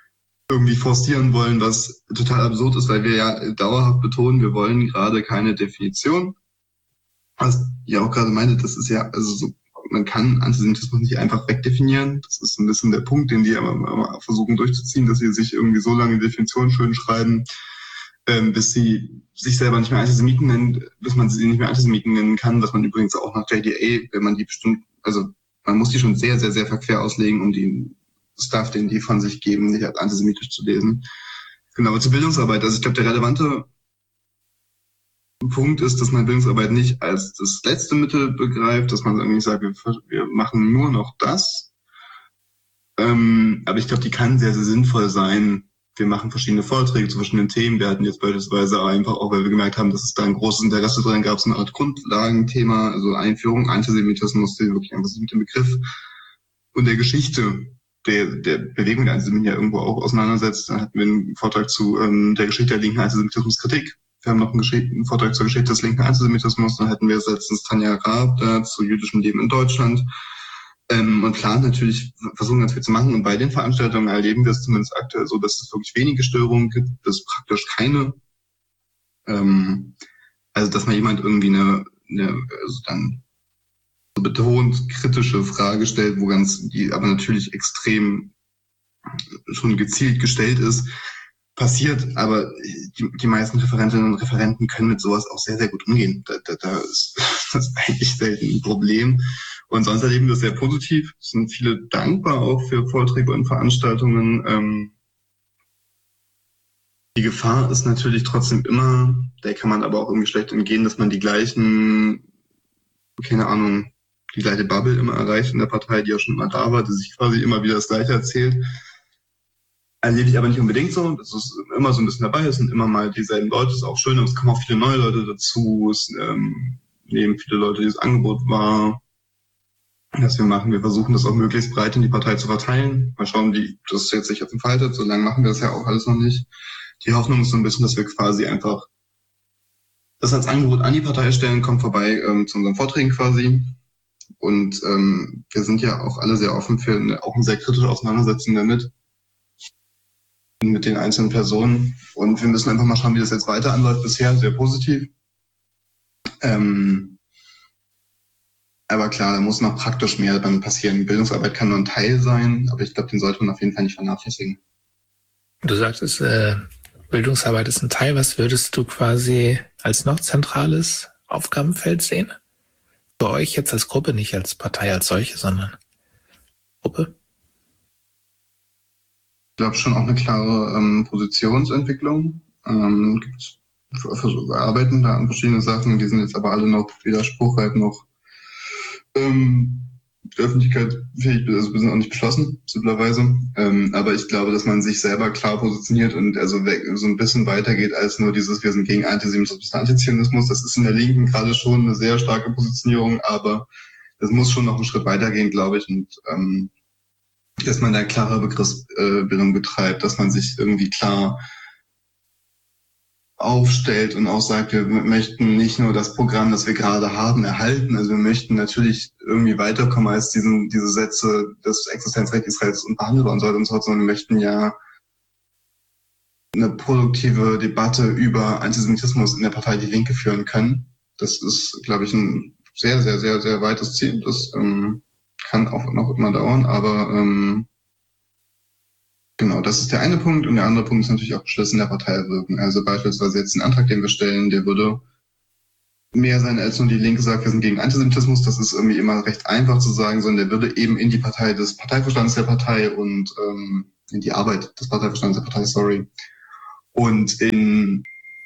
Speaker 3: irgendwie forcieren wollen, was total absurd ist, weil wir ja dauerhaft betonen, wir wollen gerade keine Definition. Was ihr auch gerade meintet, das ist ja, also so, man kann Antisemitismus nicht einfach wegdefinieren. Das ist ein bisschen der Punkt, den die immer, immer versuchen durchzuziehen, dass sie sich irgendwie so lange Definitionen schön schreiben, ähm, bis sie sich selber nicht mehr Antisemiten nennen, bis man sie nicht mehr Antisemiten nennen kann, was man übrigens auch nach J D A, wenn man die bestimmt, also man muss die schon sehr, sehr, sehr verquer auslegen, um den Stuff, den die von sich geben, nicht als antisemitisch zu lesen. Genau, aber zur Bildungsarbeit. Also ich glaube, der relevante Punkt ist, dass man Bildungsarbeit nicht als das letzte Mittel begreift, dass man irgendwie sagt, wir, wir machen nur noch das. Ähm, aber ich glaube, die kann sehr, sehr sinnvoll sein. Wir machen verschiedene Vorträge zu verschiedenen Themen. Wir hatten jetzt beispielsweise einfach auch, weil wir gemerkt haben, dass es da ein großes Interesse drin gab, so eine Art Grundlagenthema, also Einführung, Antisemitismus, den wirklich einfach mit dem Begriff und der Geschichte der, der Bewegung der Antisemiten ja irgendwo auch auseinandersetzt. Dann hatten wir einen Vortrag zu ähm, der Geschichte der linken Antisemitismuskritik. Wir haben noch einen, Gesch- einen Vortrag zur Geschichte des linken Antisemitismus. Dann hatten wir letztens Tanja Raab da zu jüdischem Leben in Deutschland. Ähm, und planen natürlich, versuchen ganz viel zu machen. Und bei den Veranstaltungen erleben wir es zumindest aktuell so, dass es wirklich wenige Störungen gibt, dass praktisch keine. Ähm, also dass mal jemand irgendwie eine, eine also dann so betont kritische Frage stellt, wo ganz, die aber natürlich extrem schon gezielt gestellt ist, passiert. Aber die, die meisten Referentinnen und Referenten können mit sowas auch sehr, sehr gut umgehen. Da, da, da ist das ist eigentlich selten ein Problem. Und sonst erleben wir es sehr positiv. Es sind viele dankbar auch für Vorträge und Veranstaltungen. Ähm, die Gefahr ist natürlich trotzdem immer, der kann man aber auch irgendwie schlecht entgehen, dass man die gleichen, keine Ahnung, die gleiche Bubble immer erreicht in der Partei, die auch schon immer da war, die sich quasi immer wieder das Gleiche erzählt. Erlebe ich aber nicht unbedingt so. Das ist immer so ein bisschen dabei. Es sind immer mal dieselben Leute. Es ist auch schön, aber es kommen auch viele neue Leute dazu. Es ähm, nehmen viele Leute, die das Angebot war, das wir machen. Wir versuchen das auch möglichst breit in die Partei zu verteilen. Mal schauen, wie das jetzt sich jetzt entfaltet. So lange machen wir das ja auch alles noch nicht. Die Hoffnung ist so ein bisschen, dass wir quasi einfach das als Angebot an die Partei stellen. Kommt vorbei ähm, zu unseren Vorträgen quasi. Und ähm, wir sind ja auch alle sehr offen für eine, auch eine sehr kritische Auseinandersetzung damit. Mit den einzelnen Personen. Und wir müssen einfach mal schauen, wie das jetzt weiter anläuft. Bisher sehr positiv. Ähm, aber klar, da muss noch praktisch mehr dann passieren. Bildungsarbeit kann nur ein Teil sein, aber ich glaube, den sollte man auf jeden Fall nicht vernachlässigen.
Speaker 1: Du sagtest, äh, Bildungsarbeit ist ein Teil. Was würdest du quasi als noch zentrales Aufgabenfeld sehen? Für euch jetzt als Gruppe, nicht als Partei als solche, sondern Gruppe?
Speaker 3: Ich glaube schon auch eine klare ähm, Positionsentwicklung. Ähm, gibt, wir arbeiten da an verschiedenen Sachen, die sind jetzt aber alle noch widerspruchreif, noch ähm, der Öffentlichkeit fähig, also wir sind auch nicht beschlossen, simplerweise. Ähm, aber ich glaube, dass man sich selber klar positioniert und also weg, so ein bisschen weitergeht als nur dieses, wir sind gegen Antisemitismus und Antizionismus. Das ist in der Linken gerade schon eine sehr starke Positionierung, aber das muss schon noch einen Schritt weitergehen, glaube ich. Und ähm, dass man da klare Begriffsbildung betreibt, dass man sich irgendwie klar aufstellt und auch sagt, wir möchten nicht nur das Programm, das wir gerade haben, erhalten. Also wir möchten natürlich irgendwie weiterkommen als diesen, diese Sätze, das Existenzrecht Israels unbehandelbar und so weiter und so fort, sondern wir möchten ja eine produktive Debatte über Antisemitismus in der Partei Die Linke führen können. Das ist, glaube ich, ein sehr, sehr, sehr, sehr weites Ziel. Das ähm, kann auch noch immer dauern, aber ähm, genau, das ist der eine Punkt. Und der andere Punkt ist natürlich auch Beschlüsse in der Partei wirken. Also beispielsweise jetzt ein Antrag, den wir stellen, der würde mehr sein, als nur die Linke sagt, wir sind gegen Antisemitismus. Das ist irgendwie immer recht einfach zu sagen, sondern der würde eben in die Partei des Parteivorstands der Partei und ähm, in die Arbeit des Parteivorstands der Partei, sorry, und in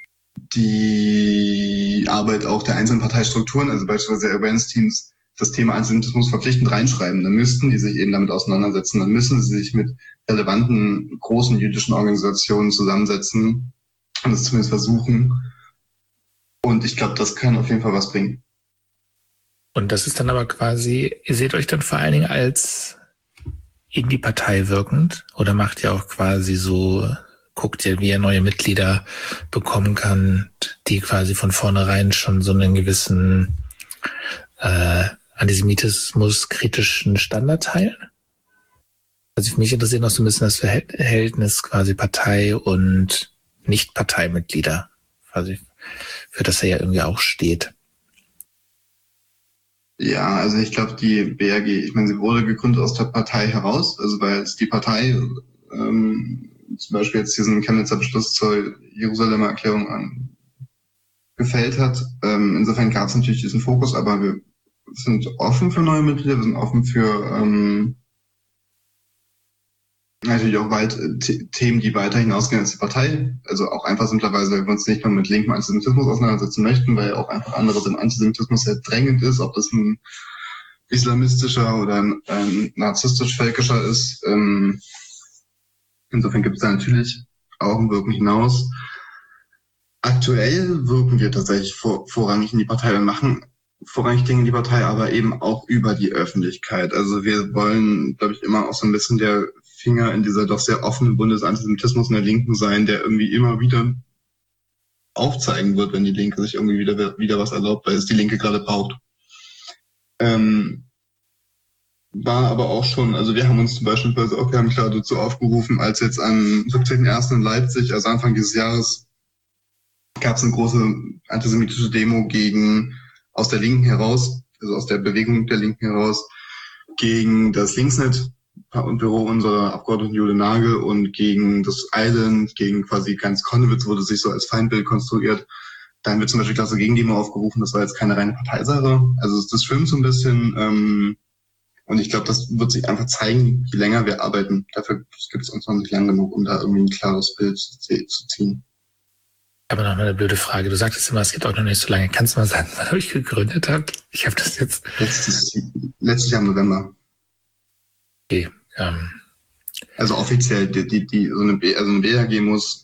Speaker 3: die Arbeit auch der einzelnen Parteistrukturen, also beispielsweise der Awareness-Teams, das Thema Antisemitismus verpflichtend reinschreiben. Dann müssten die sich eben damit auseinandersetzen. Dann müssen sie sich mit relevanten, großen jüdischen Organisationen zusammensetzen und es zumindest versuchen. Und ich glaube, das kann auf jeden Fall was bringen.
Speaker 1: Und das ist dann aber quasi, ihr seht euch dann vor allen Dingen als in die Partei wirkend oder macht ihr auch quasi so, guckt ihr, wie ihr neue Mitglieder bekommen kann, die quasi von vornherein schon so einen gewissen äh, Antisemitismus-kritischen Standard teilen? Also mich interessiert noch so ein bisschen das Verhältnis quasi Partei und Nicht-Parteimitglieder, quasi, für das er ja irgendwie auch steht.
Speaker 3: Ja, also ich glaube, die B R G, ich meine, sie wurde gegründet aus der Partei heraus, also weil es die Partei ähm, zum Beispiel jetzt diesen Chemnitzer Beschluss zur Jerusalemer Erklärung an, gefällt hat. Ähm, insofern gab es natürlich diesen Fokus, aber wir sind offen für neue Mitglieder, wir sind offen für ähm, natürlich auch weit äh, Themen, die weiter hinausgehen als die Partei. Also auch einfach simplerweise, weil wir uns nicht mehr mit linkem Antisemitismus auseinandersetzen möchten, weil auch einfach anderes im Antisemitismus sehr drängend ist, ob das ein islamistischer oder ein, ein narzisstisch-völkischer ist. Ähm, insofern gibt es da natürlich auch ein Wirken hinaus. Aktuell wirken wir tatsächlich vor, vorrangig in die Partei. Wir machen vorrangig Dinge in die Partei, aber eben auch über die Öffentlichkeit. Also wir wollen, glaube ich, immer auch so ein bisschen der Finger in dieser doch sehr offenen Bundesantisemitismus in der Linken sein, der irgendwie immer wieder aufzeigen wird, wenn die Linke sich irgendwie wieder, wieder was erlaubt, weil es die Linke gerade braucht. Ähm, war aber auch schon, also wir haben uns zum Beispiel auch, wir haben klar dazu aufgerufen, als jetzt am siebzehnten ersten in Leipzig, also Anfang dieses Jahres, gab es eine große antisemitische Demo gegen, aus der Linken heraus, also aus der Bewegung der Linken heraus, gegen das Linksnet und Büro unserer Abgeordneten Jule Nagel und gegen das Island, gegen quasi ganz Konnewitz wurde sich so als Feindbild konstruiert. Da haben wir zum Beispiel klasse Gegendemo aufgerufen, das war jetzt keine reine Parteisache. Also das schwimmt so ein bisschen ähm, und ich glaube, das wird sich einfach zeigen, je länger wir arbeiten. Dafür gibt es uns noch nicht lang genug, um da irgendwie ein klares Bild zu, zu ziehen.
Speaker 1: Aber noch eine blöde Frage. Du sagtest immer, es gibt auch noch nicht so lange. Kannst du mal sagen, wann euch gegründet habt? Ich habe das jetzt...
Speaker 3: Letztes, letztes Jahr im November.
Speaker 1: Okay. Ähm.
Speaker 3: Also offiziell, die, die, die, so eine, B, also eine B R G muss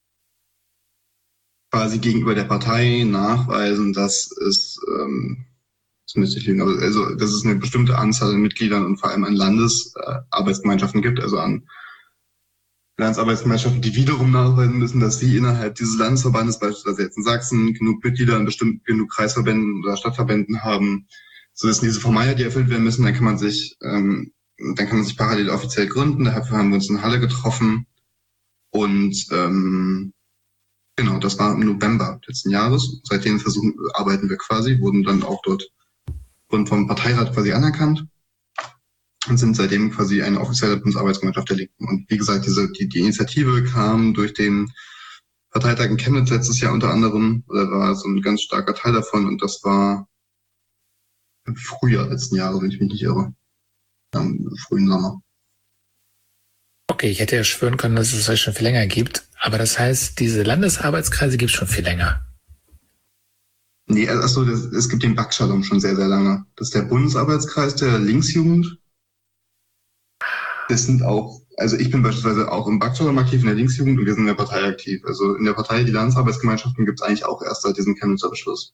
Speaker 3: quasi gegenüber der Partei nachweisen, dass es, ähm, das müsste ich lügen, also dass es eine bestimmte Anzahl an Mitgliedern und vor allem an Landesarbeitsgemeinschaften gibt, also an Landesarbeitsgemeinschaften, die wiederum nachweisen müssen, dass sie innerhalb dieses Landesverbandes, beispielsweise jetzt in Sachsen, genug Mitglieder in bestimmten genug Kreisverbänden oder Stadtverbänden haben, so dass diese Formalia, die erfüllt werden müssen, dann kann man sich, ähm, dann kann man sich parallel offiziell gründen. Dafür haben wir uns in Halle getroffen und ähm, genau, das war im November letzten Jahres. Seitdem versuchen, arbeiten wir quasi, wurden dann auch dort wurden vom Parteirat quasi anerkannt und sind seitdem quasi eine offizielle Bundesarbeitsgemeinschaft der Linken. Und wie gesagt, diese die, die Initiative kam durch den Parteitag in Chemnitz letztes Jahr unter anderem, oder war so ein ganz starker Teil davon, und das war im Frühjahr letzten Jahres, wenn ich mich nicht irre. Im frühen Sommer.
Speaker 1: Okay, ich hätte ja schwören können, dass es euch schon viel länger gibt, aber das heißt, diese Landesarbeitskreise gibt es schon viel länger.
Speaker 3: Nee, also es gibt den Backschalom schon sehr, sehr lange. Das ist der Bundesarbeitskreis der Linksjugend. Das sind auch, also ich bin beispielsweise auch im Backschalom aktiv in der Linksjugend und wir sind in der Partei aktiv. Also in der Partei, die Landesarbeitsgemeinschaften gibt es eigentlich auch erst seit diesem Chemnitzer Beschluss.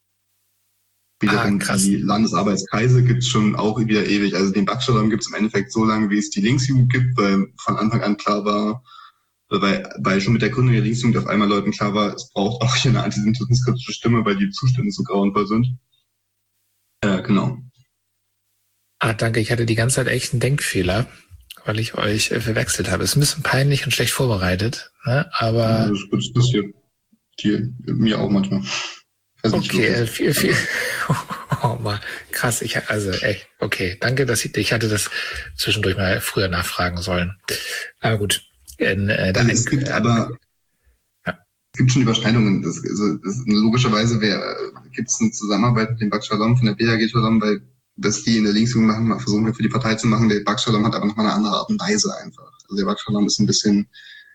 Speaker 3: Wiederum ah, die Landesarbeitskreise gibt es schon auch wieder ewig. Also den Backschalom gibt es im Endeffekt so lange, wie es die Linksjugend gibt, weil von Anfang an klar war, weil, weil schon mit der Gründung der Linksjugend auf einmal Leuten klar war, es braucht auch hier eine antisemitismuskritische Stimme, weil die Zustände so grauenvoll sind. Äh, genau.
Speaker 1: Ah, danke. Ich hatte die ganze Zeit echt einen Denkfehler, weil ich euch äh, verwechselt habe. Ist ein bisschen peinlich und schlecht vorbereitet, ne? Aber...
Speaker 3: Ja, das, das passiert dir, mir auch manchmal.
Speaker 1: Okay, äh, viel, viel. Oh Mann, krass. Ich also echt. Okay, danke, dass ich ich hatte das zwischendurch mal früher nachfragen sollen. Aber gut. In, äh,
Speaker 3: also es gibt äh, aber ja. Es gibt schon Überschneidungen. Das, also das, logischerweise gibt es eine Zusammenarbeit mit dem Backschalom von der B R G Shalom, weil das die in der Linksjugend machen, mal versuchen wir für die Partei zu machen. Der Backschalom hat aber nochmal eine andere Art und Weise einfach. Also der Backschalom ist ein bisschen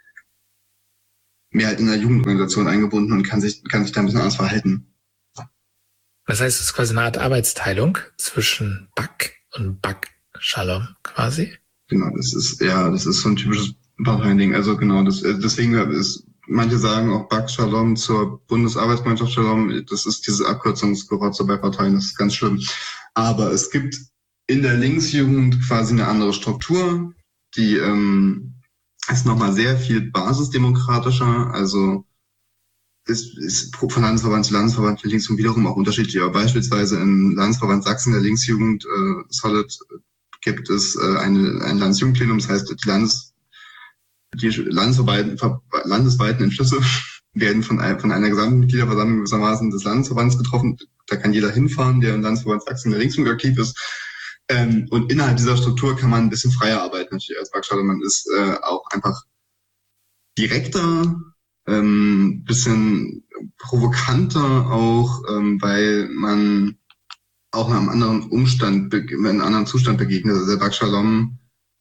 Speaker 3: mehr halt in der Jugendorganisation eingebunden und kann sich kann sich da ein bisschen anders verhalten.
Speaker 1: Das heißt, es ist quasi eine Art Arbeitsteilung zwischen Back und Backschalom quasi?
Speaker 3: Genau, das ist, ja, das ist so ein typisches Parteiding. Also genau, das, deswegen ist, manche sagen auch Backschalom zur Bundesarbeitsgemeinschaft Shalom, das ist diese Abkürzungsgerotze bei Parteien, das ist ganz schlimm. Aber es gibt in der Linksjugend quasi eine andere Struktur, die ähm, ist nochmal sehr viel basisdemokratischer, also ist, ist von Landesverband zu Landesverband der Linksjugend wiederum auch unterschiedlich, aber beispielsweise im Landesverband Sachsen der Linksjugend äh, Solid gibt es äh, eine, ein Landesjugendplenum, das heißt, die, Landes, die landesweiten, landesweiten Entschlüsse werden von, ein, von einer gesamten Mitgliederversammlung gewissermaßen des Landesverbands getroffen. Da kann jeder hinfahren, der im Landesverband Sachsen der Linksjugend aktiv ist. Ähm, und innerhalb dieser Struktur kann man ein bisschen freier arbeiten, natürlich als Werkstatt. Man ist äh, auch einfach direkter, ähm, bisschen provokanter auch, ähm, weil man auch in einem anderen Umstand, in einem anderen Zustand begegnet. Also der Werkstatt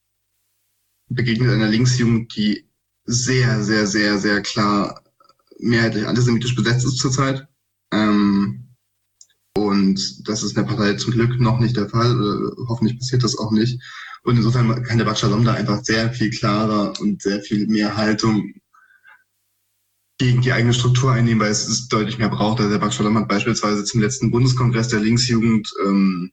Speaker 3: begegnet einer Linksjugend, die sehr, sehr, sehr, sehr klar mehrheitlich antisemitisch besetzt ist zurzeit. Ähm, und das ist in der Partei zum Glück noch nicht der Fall. Oder hoffentlich passiert das auch nicht. Und insofern kann der Bad Shalom da einfach sehr viel klarer und sehr viel mehr Haltung gegen die eigene Struktur einnehmen, weil es ist deutlich mehr braucht. Also der Bad Shalom hat beispielsweise zum letzten Bundeskongress der Linksjugend, ähm,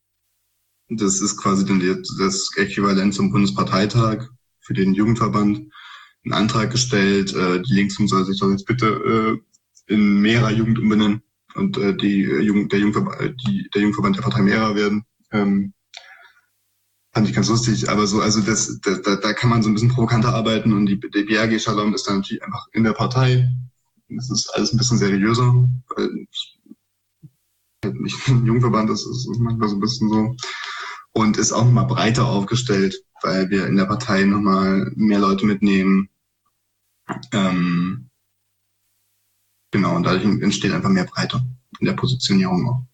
Speaker 3: das ist quasi dann die, das Äquivalent zum Bundesparteitag für den Jugendverband, einen Antrag gestellt, äh, die Linksjugend soll sich doch jetzt bitte äh, in Mehrer Jugend umbenennen und äh, die äh, Jugend, der Jugendverband, die, der Jugendverband der Partei Mehrer werden. Ähm, fand ich ganz lustig, aber so, also das, da, da, da kann man so ein bisschen provokanter arbeiten und die, die B R G Shalom ist dann natürlich einfach in der Partei. Das ist alles ein bisschen seriöser, weil es nicht ein Jugendverband ist, es ist manchmal so ein bisschen so. Und ist auch nochmal breiter aufgestellt, weil wir in der Partei nochmal mehr Leute mitnehmen. Ähm, genau, und dadurch entsteht einfach mehr Breite in der Positionierung auch.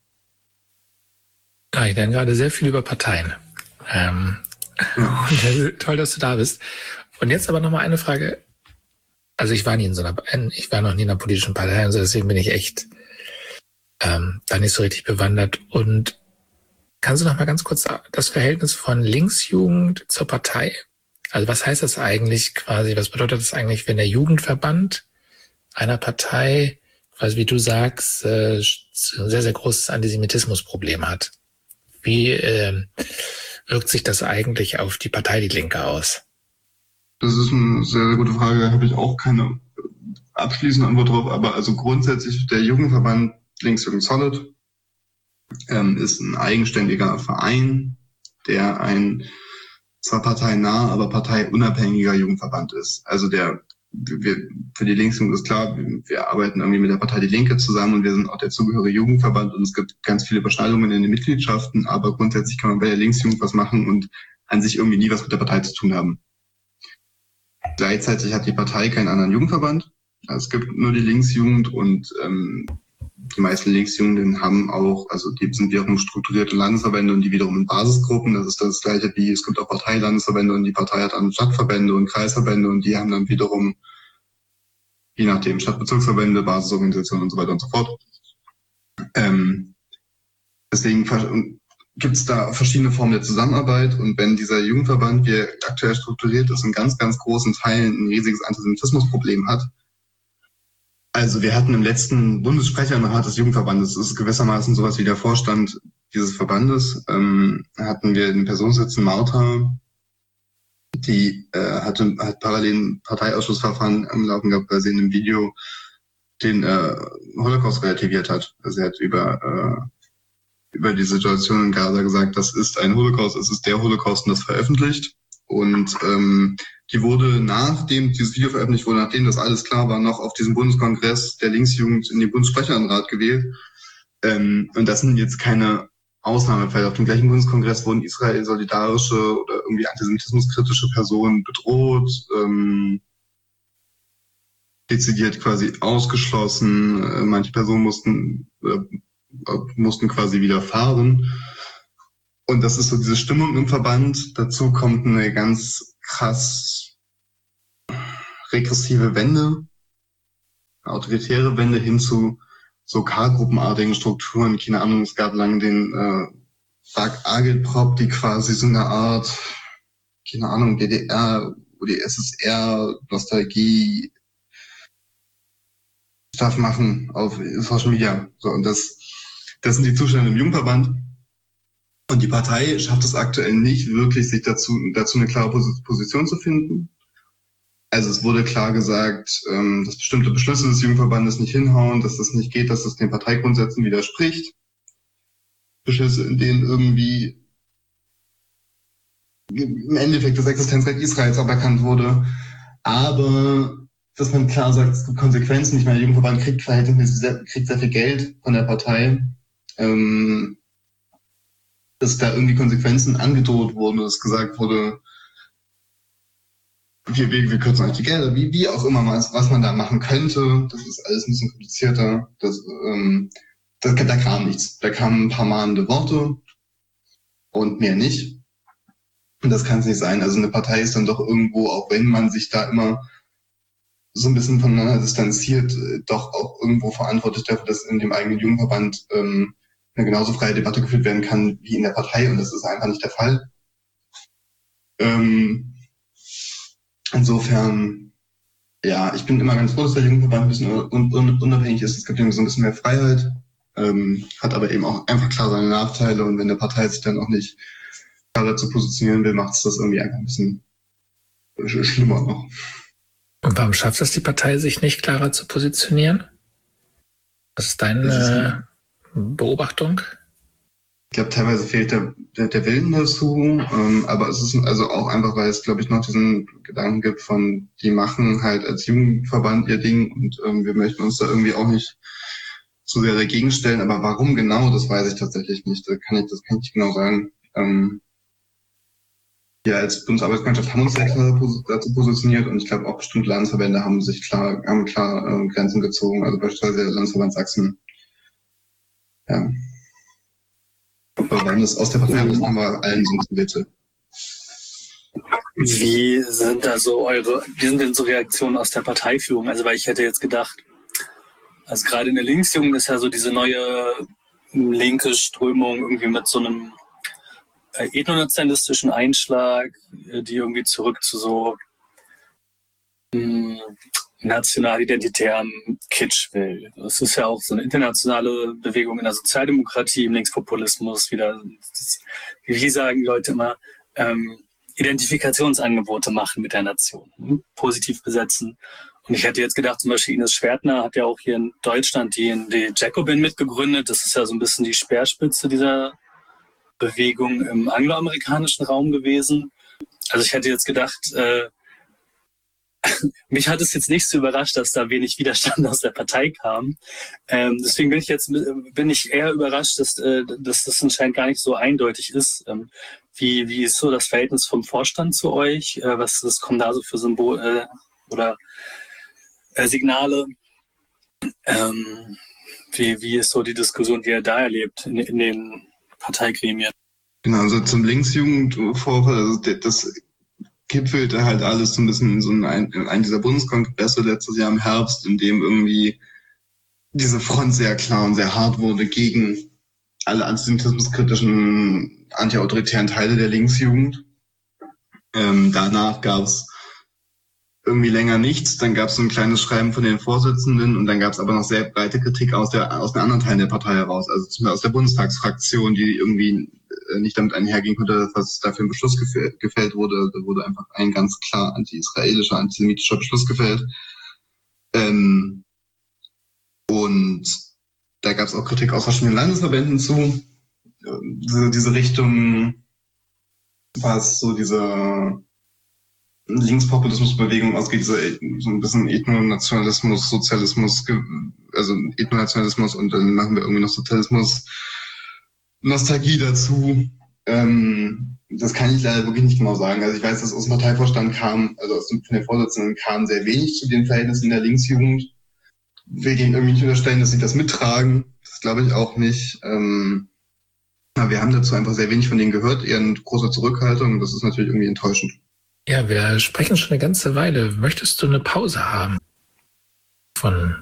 Speaker 1: Ja, ich lerne gerade sehr viel über Parteien. Ähm,
Speaker 3: Ja.
Speaker 1: und toll, dass du da bist. Und jetzt aber nochmal eine Frage. Also ich war nie in so einer, ich war noch nie in einer politischen Partei, also deswegen bin ich echt ähm, da nicht so richtig bewandert. Und kannst du noch mal ganz kurz das Verhältnis von Linksjugend zur Partei? Also was heißt das eigentlich quasi? Was bedeutet das eigentlich, wenn der Jugendverband einer Partei, quasi wie du sagst, äh, ein sehr, sehr großes Antisemitismusproblem hat? Wie äh, wirkt sich das eigentlich auf die Partei Die Linke aus?
Speaker 3: Das ist eine sehr, sehr gute Frage. Da habe ich auch keine abschließende Antwort drauf. Aber also grundsätzlich der Jugendverband Linksjugend Solid ähm, ist ein eigenständiger Verein, der ein zwar parteinah, aber parteiunabhängiger Jugendverband ist. Also der wir, für die Linksjugend ist klar, wir, wir arbeiten irgendwie mit der Partei Die Linke zusammen und wir sind auch der zugehörige Jugendverband und es gibt ganz viele Überschneidungen in den Mitgliedschaften, aber grundsätzlich kann man bei der Linksjugend was machen und an sich irgendwie nie was mit der Partei zu tun haben. Gleichzeitig hat die Partei keinen anderen Jugendverband. Also es gibt nur die Linksjugend und ähm, die meisten Linksjugenden haben auch, also die sind wiederum strukturierte Landesverbände und die wiederum in Basisgruppen. Das ist das Gleiche wie, es gibt auch Parteilandesverbände und die Partei hat dann Stadtverbände und Kreisverbände und die haben dann wiederum, je nachdem, Stadtbezirksverbände, Basisorganisationen und so weiter und so fort. Ähm, deswegen gibt es da verschiedene Formen der Zusammenarbeit und wenn dieser Jugendverband, wie er aktuell strukturiert ist, in ganz, ganz großen Teilen ein riesiges Antisemitismusproblem hat. Also wir hatten im letzten Bundessprecherrat des Jugendverbandes, das ist gewissermaßen sowas wie der Vorstand dieses Verbandes, ähm, hatten wir den Person sitzen, Martha, die äh, hatte, hat parallel ein Parteiausschussverfahren am Laufen gehabt, weil sie in einem Video den äh, Holocaust relativiert hat. Also sie hat über äh, über die Situation in Gaza gesagt, das ist ein Holocaust, es ist der Holocaust und das veröffentlicht. Und ähm, die wurde, nachdem dieses Video veröffentlicht wurde, nachdem das alles klar war, noch auf diesem Bundeskongress der Linksjugend in den Bundessprecherenrat gewählt. Ähm, und das sind jetzt keine Ausnahmefälle. Auf dem gleichen Bundeskongress wurden Israel-solidarische oder irgendwie antisemitismuskritische Personen bedroht, ähm, dezidiert quasi ausgeschlossen. Äh, manche Personen mussten äh, mussten quasi wieder fahren. Und das ist so diese Stimmung im Verband. Dazu kommt eine ganz krass regressive Wende, autoritäre Wende hin zu so K-gruppenartigen Strukturen. Keine Ahnung, es gab lange den äh, Dag Agitprop, die quasi so eine Art, keine Ahnung, D D R oder die S S R-Nostalgie Stuff machen auf Social Media. So, und das Das sind die Zustände im Jugendverband. Und die Partei schafft es aktuell nicht wirklich, sich dazu, dazu eine klare Position zu finden. Also es wurde klar gesagt, ähm, dass bestimmte Beschlüsse des Jugendverbandes nicht hinhauen, dass das nicht geht, dass das den Parteigrundsätzen widerspricht. Beschlüsse, in denen irgendwie im Endeffekt das Existenzrecht Israels aberkannt wurde. Aber dass man klar sagt, es gibt Konsequenzen. Ich meine, der Jugendverband kriegt verhältnismäßig sehr, kriegt sehr viel Geld von der Partei. Ähm, dass da irgendwie Konsequenzen angedroht wurden, dass gesagt wurde, wir, wir, wir kürzen euch die Gelder, wie, wie auch immer, was, was man da machen könnte. Das ist alles ein bisschen komplizierter. Das, ähm, das, da kam nichts. Da kamen ein paar mahnende Worte und mehr nicht. Und das kann es nicht sein. Also eine Partei ist dann doch irgendwo, auch wenn man sich da immer so ein bisschen voneinander distanziert, doch auch irgendwo verantwortlich dafür, dass in dem eigenen Jugendverband ähm, eine genauso freie Debatte geführt werden kann wie in der Partei. Und das ist einfach nicht der Fall. Ähm, insofern, ja, ich bin immer ganz froh, dass der Jugendverband ein bisschen un- un- unabhängig ist. Es gibt irgendwie so ein bisschen mehr Freiheit, ähm, hat aber eben auch einfach klar seine Nachteile. Und wenn eine Partei sich dann auch nicht klar dazu positionieren will, macht es das irgendwie einfach ein bisschen sch- schlimmer noch.
Speaker 1: Und warum schafft es die Partei, sich nicht klarer zu positionieren? Was ist deine Beobachtung?
Speaker 3: Ich glaube, teilweise fehlt der, der, der Willen dazu, ähm, aber es ist also auch einfach, weil es, glaube ich, noch diesen Gedanken gibt von, die machen halt als Jugendverband ihr Ding und ähm, wir möchten uns da irgendwie auch nicht so sehr dagegen stellen, aber warum genau, das weiß ich tatsächlich nicht. Das kann ich, das kann ich nicht genau sagen. Ähm, wir als Bundesarbeitsgemeinschaft haben uns sehr klar dazu positioniert und ich glaube auch bestimmte Landesverbände haben sich klar, haben klar äh, Grenzen gezogen, also beispielsweise der Landesverband Sachsen. Ja. Aber wenn das aus der Partei ist, haben wir allen so ein Bitte.
Speaker 2: Wie sind da so eure, wie sind denn so Reaktionen aus der Parteiführung? Also weil ich hätte jetzt gedacht, also gerade in der Linksjugend ist ja so diese neue linke Strömung irgendwie mit so einem äh, ethnonationalistischen Einschlag, äh, die irgendwie zurück zu so mh, national-identitären Kitsch will. Das ist ja auch so eine internationale Bewegung in der Sozialdemokratie, im Linkspopulismus wieder. Das, wie sagen die Leute immer, ähm, Identifikationsangebote machen mit der Nation, hm? Positiv besetzen. Und ich hätte jetzt gedacht, zum Beispiel Ines Schwertner hat ja auch hier in Deutschland die, die Jacobin mitgegründet. Das ist ja so ein bisschen die Speerspitze dieser Bewegung im angloamerikanischen Raum gewesen. Also ich hätte jetzt gedacht, äh, mich hat es jetzt nicht so überrascht, dass da wenig Widerstand aus der Partei kam. Ähm, deswegen bin ich jetzt bin ich eher überrascht, dass, äh, dass das anscheinend gar nicht so eindeutig ist. Ähm, wie, wie ist so das Verhältnis vom Vorstand zu euch? Äh, was, was kommen da so für Symbole äh, oder äh, Signale? Ähm, wie, wie ist so die Diskussion, die ihr da erlebt in, in den Parteigremien?
Speaker 3: Genau, also zum Linksjugendvorfall, also das gipfelte halt alles so ein bisschen in so einem, in einem dieser Bundeskongresse letztes Jahr im Herbst, in dem irgendwie diese Front sehr klar und sehr hart wurde gegen alle antisemitismuskritischen, antiautoritären Teile der Linksjugend. Ähm, danach gab es irgendwie länger nichts, dann gab es so ein kleines Schreiben von den Vorsitzenden und dann gab es aber noch sehr breite Kritik aus der aus den anderen Teilen der Partei heraus, also zum Beispiel aus der Bundestagsfraktion, die irgendwie nicht damit einhergehen konnte, was da für ein Beschluss gefällt, gefällt wurde. Da wurde einfach ein ganz klar anti-israelischer, antisemitischer Beschluss gefällt. Ähm, und da gab es auch Kritik aus verschiedenen Landesverbänden zu. Diese, diese Richtung, was so diese Linkspopulismusbewegung ausgeht, diese, so ein bisschen Ethnonationalismus, Sozialismus, also Ethnonationalismus und dann machen wir irgendwie noch Sozialismus, Nostalgie dazu. Ähm, das kann ich leider wirklich nicht genau sagen. Also ich weiß, dass aus dem Parteivorstand kam, also aus dem, von den Vorsitzenden kam sehr wenig zu den Verhältnissen in der Linksjugend. Will denen irgendwie nicht unterstellen, dass sie das mittragen. Das glaube ich auch nicht. Ähm, aber wir haben dazu einfach sehr wenig von denen gehört, eher eine große Zurückhaltung und das ist natürlich irgendwie enttäuschend.
Speaker 1: Ja, wir sprechen schon eine ganze Weile. Möchtest du eine Pause haben? Von